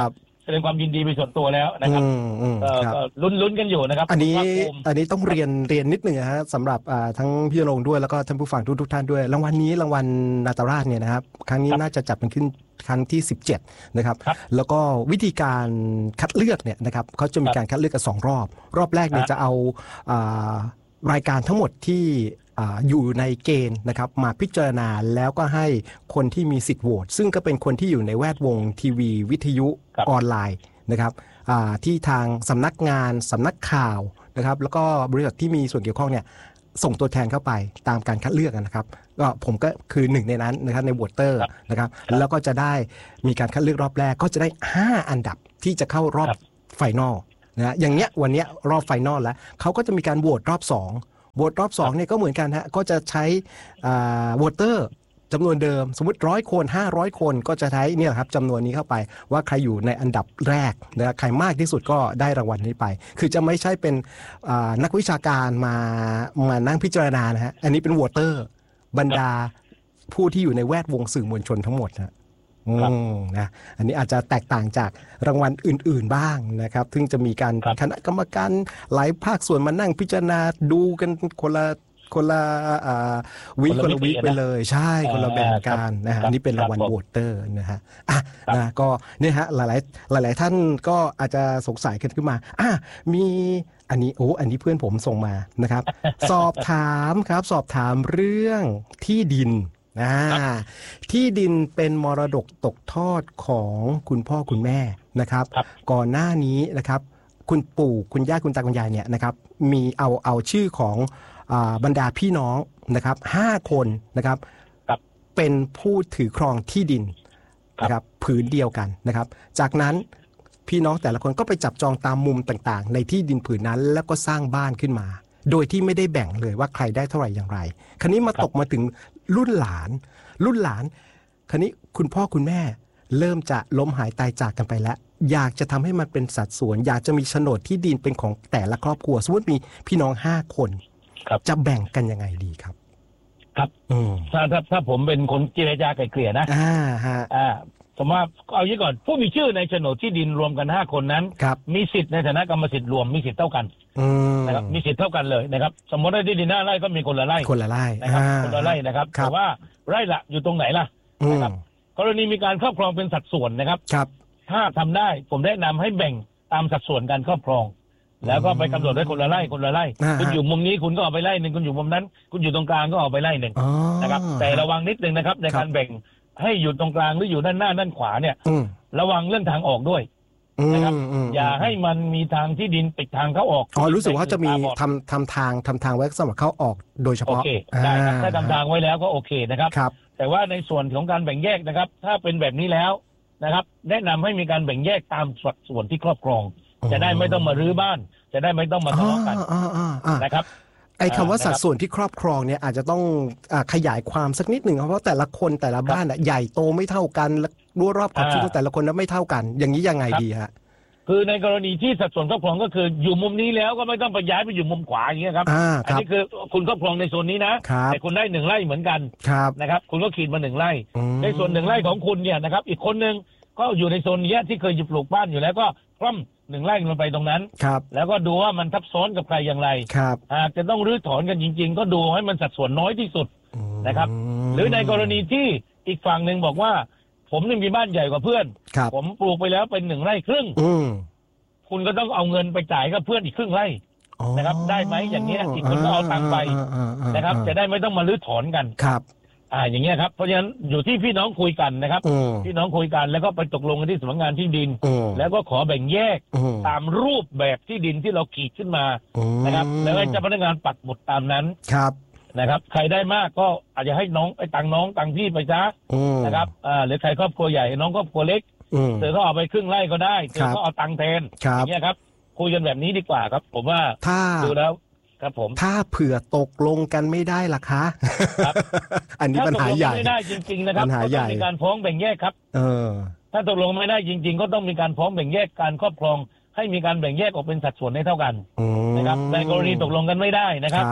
แสดงความยินดีไปส่วนตัวแล้วนะครับก็ลุ้นกันอยู่นะครับอันนี้ต้องเรียนนิดหนึ่งนะฮะสำหรับทั้งพี่ณรงค์ด้วยแล้วก็ท่านผู้ฟังทุกท่านด้วยรางวัลนี้รางวัลนาตราชเนี่ยนะครับครั้งนี้น่าจะจัดเป็นขึ้นครั้งที่17นะครับแล้วก็วิธีการคัดเลือกเนี่ยนะครับเขาจะมีการคัดเลือกกัน2 รอบแรกเนี่ยจะเอารายการทั้งหมดที่อยู่ในเกณฑ์นะครับมาพิจารณาแล้วก็ให้คนที่มีสิทธิ์โหวตซึ่งก็เป็นคนที่อยู่ในแวดวงทีวีวิทยุออนไลน์นะครับที่ทางสำนักงานสำนักข่าวนะครับแล้วก็บริษัทที่มีส่วนเกี่ยวข้องเนี่ยส่งตัวแทนเข้าไปตามการคัดเลือกนะครับก็ผมก็คือ1ในนั้นนะครับในโหวตเตอร์นะครับแล้วก็จะได้มีการคัดเลือกรอบแรกก็จะได้5อันดับที่จะเข้ารอบไฟนอลนะอย่างเนี้ยวันนี้รอบไฟนอลแล้วเขาก็จะมีการโหวตรอบ2โหวตรอบ2เนี่ยก็เหมือนกันฮะก็จะใช้โหวตเตอร์จำนวนเดิมสมมติ100 คน500 คนก็จะใช้เนี่ยครับจำนวนนี้เข้าไปว่าใครอยู่ในอันดับแรกนะใครมากที่สุดก็ได้รางวัลนี้ไปคือจะไม่ใช่เป็นนักวิชาการมานั่งพิจารณานะฮะอันนี้เป็นโหวตเตอร์บรรดาผู้ที่อยู่ในแวดวงสื่อมวลชนทั้งหมดนะอันนี้อาจจะแตกต่างจากรางวัลอื่นๆบ้างนะครับซึ่งจะมีการคณะกรรมการหลายภาคส่วนมานั่งพิจารณาดูกันคนละวิไปเลยใช่คนละแบบกันนะฮะนี่เป็นรางวัลโหวตเตอร์นะฮะนะก็เนี่ยฮะหลายท่านก็อาจจะสงสัยกันขึ้นมามีอันนี้เพื่อนผมส่งมานะครับสอบถามเรื่องที่ดินที่ดินเป็นมรดกตกทอดของคุณพ่อคุณแม่นะครับก่อนหน้านี้นะครับคุณปู่คุณย่าคุณตาคุณยายเนี่ยนะครับมีเอาชื่อของบรรดาพี่น้องนะครับ5 คนนะครับเป็นผู้ถือครองที่ดินนะครับผืนเดียวกันนะครับจากนั้นพี่น้องแต่ละคนก็ไปจับจองตามมุมต่างๆในที่ดินผืนนั้นแล้วก็สร้างบ้านขึ้นมาโดยที่ไม่ได้แบ่งเลยว่าใครได้เท่าไหร่อย่างไรคราวนี้มาตกมาถึงรุ่นหลานคราวนี้คุณพ่อคุณแม่เริ่มจะล้มหายตายจากกันไปแล้วอยากจะทำให้มันเป็นสัดส่วนอยากจะมีโฉนดที่ดินเป็นของแต่ละครอบครัวสมมติมีพี่น้อง5 คนจะแบ่งกันยังไงดีครับถ้าผมเป็นคนเจรจาไกลเกลี่ยนะผมว่าเอาอย่างก่อนผู้มีชื่อในโฉนดที่ดินรวมกัน5 คนนั้นมีสิทธิ์ในฐานะกรรมสิทธิ์รวมมีสิทธิ์เท่ากันนะครับมีสิทธิ์เท่ากันเลยนะครับสมมติได้ที่ดิน5 ไร่ก็มีคนละไร่นะครับคนละไร่นะครับแต่ว่าไร่ละอยู่ตรงไหนล่ะนะครับกรณีมีการครอบครองเป็นสัดส่วนนะครับถ้าทำได้ผมแนะนำให้แบ่งตามสัดส่วนการครอบครองแล้วก็ไปกำหนดไว้คนละไร่คุณอยู่มุมนี้คุณก็เอาไปไร่1คุณอยู่มุมนั้นคุณอยู่ตรงกลางก็เอาไปไร่1นะครับแต่ระวังนิดนึงนะครับในการแบ่งให้อยู่ตรงกลางหรืออยู่ด้านหน้าด้านขวาเนี่ยระวังเรื่องทางออกด้วยนะครับอย่าให้มันมีทางที่ดินปิดทางเข้าออกรู้สึกว่าจะมีทำทางไว้สำหรับเข้าออกโดยเฉพาะโอเคได้ครับถ้าทำทางไว้แล้วก็โอเคนะครับแต่ว่าในส่วนของการแบ่งแยกนะครับถ้าเป็นแบบนี้แล้วนะครับแนะนำให้มีการแบ่งแยกตามสัดส่วนที่ครอบครองจะได้ไม่ต้องมารื้อบ้านจะได้ไม่ต้องมาทะเลาะกันนะครับไอ้คำว่าสัดส่วนที่ครอบครองเนี่ยอาจจะต้องขยายความสักนิดหนึ่งเพราะแต่ละคนแต่ละบ้านใหญ่โตไม่เท่ากันรั้วรอบขอบชิดของแต่ละคนนั้นไม่เท่ากันอย่างนี้ยังไงดีฮะคือในกรณีที่สัดส่วนครอบครองก็คืออยู่มุมนี้แล้วก็ไม่ต้องไปย้ายไปอยู่มุมขวาอย่างเงี้ยครับอันนี้คือคุณครอบครองในโซนนี้นะแต่คุณได้1 ไร่เหมือนกันนะครับคุณก็ขีดมา1 ไร่ในส่วน1 ไร่ของคุณเนี่ยนะครับอีกคนนึงก็อยู่ในโซนนี้ที่เคยปลูกบ้านอยู่แล้วก็คล่ำ1 ไร่ลงไปตรงนั้นแล้วก็ดูว่ามันทับซ้อนกับใครอย่างไรหากจะต้องรื้อถอนกันจริงๆก็ดูให้มันสัดส่วนน้อยที่สุดนะครับหรือในกรณีที่อีกฝั่งหนึ่งบอกว่าผมนี่มีบ้านใหญ่กว่าเพื่อนผมปลูกไปแล้วเป็น1 ไร่ครึ่งคุณก็ต้องเอาเงินไปจ่ายกับเพื่อนอีกครึ่งไร่นะครับได้ไหมอย่างนี้อีกคนก็เอาตังค์ไปนะครับจะได้ไม่ต้องมารื้อถอนกันอย่างเงี้ยครับเพราะฉะนั้นอยู่ที่พี่น้องคุยกันนะครับพี่น้องคุยกันแล้วก็ไปตกลงกันที่สำนักงานที่ดินแล้วก็ขอแบ่งแยกตามรูปแบบที่ดินที่เราขีดขึ้นมานะครับแล้วให้เจ้าพนักงานปักหมุดตามนั้นนะครับใครได้มากก็อาจจะให้น้องตังน้องตังพี่ไปซะนะครับหรือใครครอบครัวใหญ่น้องครอบครัวเล็กเธอก็เอาไปครึ่งไร่ก็ได้เธอก็เอาตังแทนอย่างเงี้ยครับคุยกันแบบนี้ดีกว่าครับผมว่าดูแล้วครับผมถ้าเผื่อตกลงกันไม่ได้ล่ะคะอันนี้ปัญหาใหญ่ไม่ได้จริงๆนะครับก็ต้องมีการฟ้องแบ่งแยกครับถ้าตกลงไม่ได้จริงๆก็ต้องมีการฟ้องแบ่งแยกการครอบครองให้มีการแบ่งแยกออกเป็นสัดส่วนให้เท่ากันนะครับในกรณีตกลงกันไม่ได้นะครับศ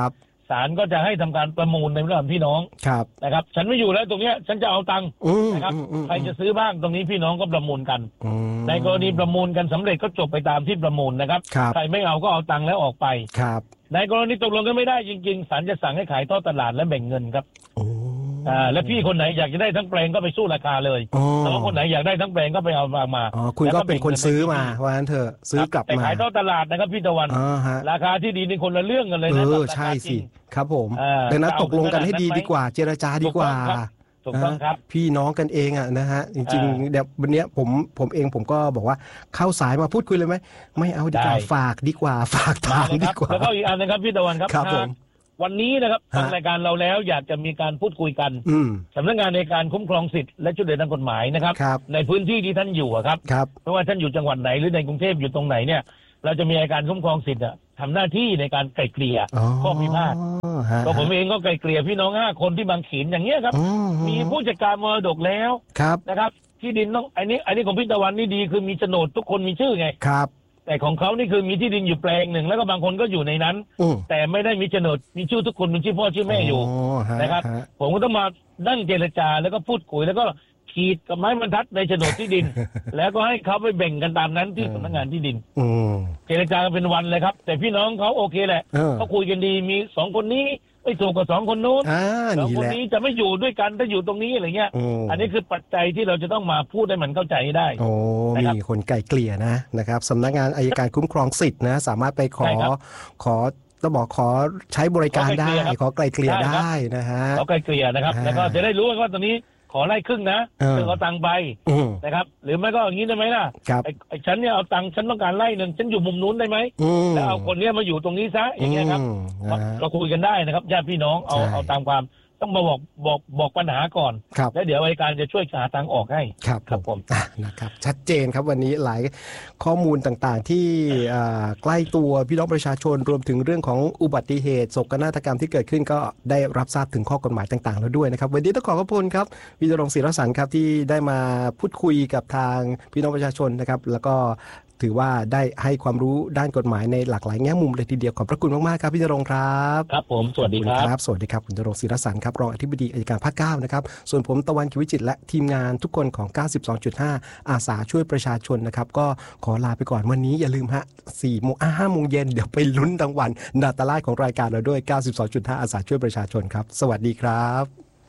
ศาลก็จะให้ทำการประมูลในระดับพี่น้องนะครับฉันไม่อยู่แล้วตรงเนี้ยฉันจะเอาตังค์นะครับใครจะซื้อบ้างตรงนี้พี่น้องก็ประมูลกันในกรณีประมูลกันสำเร็จก็จบไปตามที่ประมูลนะครับใครไม่เอาก็เอาตังค์แล้วออกไปในกรณีตกลงกันไม่ได้จริงๆศาลจะสั่งให้ขายทอดตลาดและแบ่งเงินครับและพี่คนไหนอยากจะได้ทั้งแปลงก็ไปสู้ราคาเลยแต่ว่าคนไหนอยากได้ทั้งแปลงก็ไปเอามาคุณก็เป็นคนซื้อมาว่างั้นเถอะซื้อกลับมาแต่ขายทอดตลาดนะครับพี่ตะวันราคาที่ดีนี่คนละเรื่องกันเลยนะใช่สิครับผมดังนั้นตกลงกันให้ดีดีกว่าเจรจาดีกว่าถูกต้องครับพี่น้องกันเองอ่ะนะฮะจริงๆเดี๋ยววันนี้ผมเองผมก็บอกว่าเข้าสายมาพูดคุยเลยไหมไม่เอาดีกว่าฝากดีกว่าฝากทางดีกว่าแล้วก็อีกอันนะครับพี่ตะวันครับวันนี้นะครับทางรายการเราแล้วอยากจะมีการพูดคุยกันสำนักงานในการคุ้มครองสิทธิและช่วยเหลือทางกฎหมายนะครับในพื้นที่ที่ท่านอยู่ครับไม่ว่าท่านอยู่จังหวัดไหนหรือในกรุงเทพอยู่ตรงไหนเนี่ยเราจะมีการคุ้มครองสิทธิ์ทำหน้าที่ในการไกล่เกลี่ยข้อพิพาทก็ผมเองก็ไกล่เกลี่ยพี่น้อง5 คนที่บางเขนอย่างเงี้ยครับมีผู้จัดการมรดกแล้วนะครับที่ดินต้องอันนี้ของพี่ตะวันนี่ดีคือมีโฉนดทุกคนมีชื่อไงแต่ของเขานี่คือมีที่ดินอยู่แปลงหนึ่งแล้วก็บางคนก็อยู่ในนั้นแต่ไม่ได้มีโฉนดมีชื่อทุกคนมีชื่อพ่อชื่อแม่อยู่นะครับผมก็ต้องมานั่งเจรจาแล้วก็พูดคุยแล้วก็ขีดกับไม้บรรทัดในโฉนดที่ดินแล้วก็ให้เขาไปแบ่งกันตามนั้นที่สำนักงานที่ดินเจรจากันเป็นวันเลยครับแต่พี่น้องเขาโอเคแหละเขาคุยกันดีมี2 คนนี้ไม่ถูกกับ2 คนนู้น2 คนนี้จะไม่อยู่ด้วยกันถ้าอยู่ตรงนี้อะไรเงี้ยอันนี้คือปัจจัยที่เราจะต้องมาพูดให้มันเข้าใจได้มีคนไกลเกลี่ยนะครับสำนักงานอัยการคุ้มครองสิทธิ์นะสามารถไปขอต้องบอกขอใช้บริการได้ขอไกลเกลี่ยได้นะฮะขอไกลเกลี่ยนะครับแล้วก็จะได้รู้ว่าตอนนี้ขอไล่ครึ่งนะถึงเอาตังค์ไปนะครับหรือไม่ก็อย่างนี้ได้ไหมล่ะไอ้ฉันเนี่ยเอาตังค์ฉันต้องการไล่1ฉันอยู่มุมนู้นได้ไหมแล้วเอาคนนี้มาอยู่ตรงนี้ซะอย่างเงี้ยครับเราคุยกันได้นะครับญาติพี่น้องเอาตามความต้องมาบอกปัญหาก่อนแล้วเดี๋ยวอัยการจะช่วยหาทางออกให้ครับผมนะครับชัดเจนครับวันนี้หลายข้อมูลต่างๆที่ใกล้ตัวพี่น้องประชาชนรวมถึงเรื่องของอุบัติเหตุโศกนาฏกรรมที่เกิดขึ้นก็ได้รับทราบถึงข้อกฎหมายต่างๆแล้วด้วยนะครับวันนี้ต้องขอบคุณครับพี่ณรงค์ ศิรสรรค์ครับที่ได้มาพูดคุยกับทางพี่น้องประชาชนนะครับแล้วก็ถือว่าได้ให้ความรู้ด้านกฎหมายในหลากหลายแง่มุมเลยทีเดียวขอบพระคุณมากๆครับพี่ณรงค์ครับครับผมสวัสดีครับสวัสดีครับคุณณรงค์ ศิรสรรค์ครับรองอธิบดีอัยการภาค 9นะครับส่วนผมตะวัน กิจวิจิตรและทีมงานทุกคนของ 92.5 อาสาช่วยประชาชนนะครับก็ขอลาไปก่อนวันนี้อย่าลืมฮะ5 โมงเย็นเดี๋ยวไปลุ้นรางวัลนาตราชของรายการเราด้วย 92.5 อาสาช่วยประชาชนครับสวัสดีครับ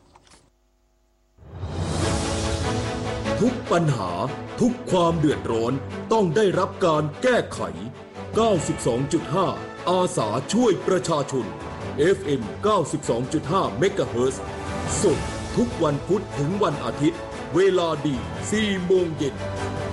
ทุกปัญหาทุกความเดือดร้อนต้องได้รับการแก้ไข 92.5 อาสาช่วยประชาชน FM 92.5 เมกะเฮิรตซ์สดทุกวันพุธถึงวันอาทิตย์เวลาดี 4 โมงเย็น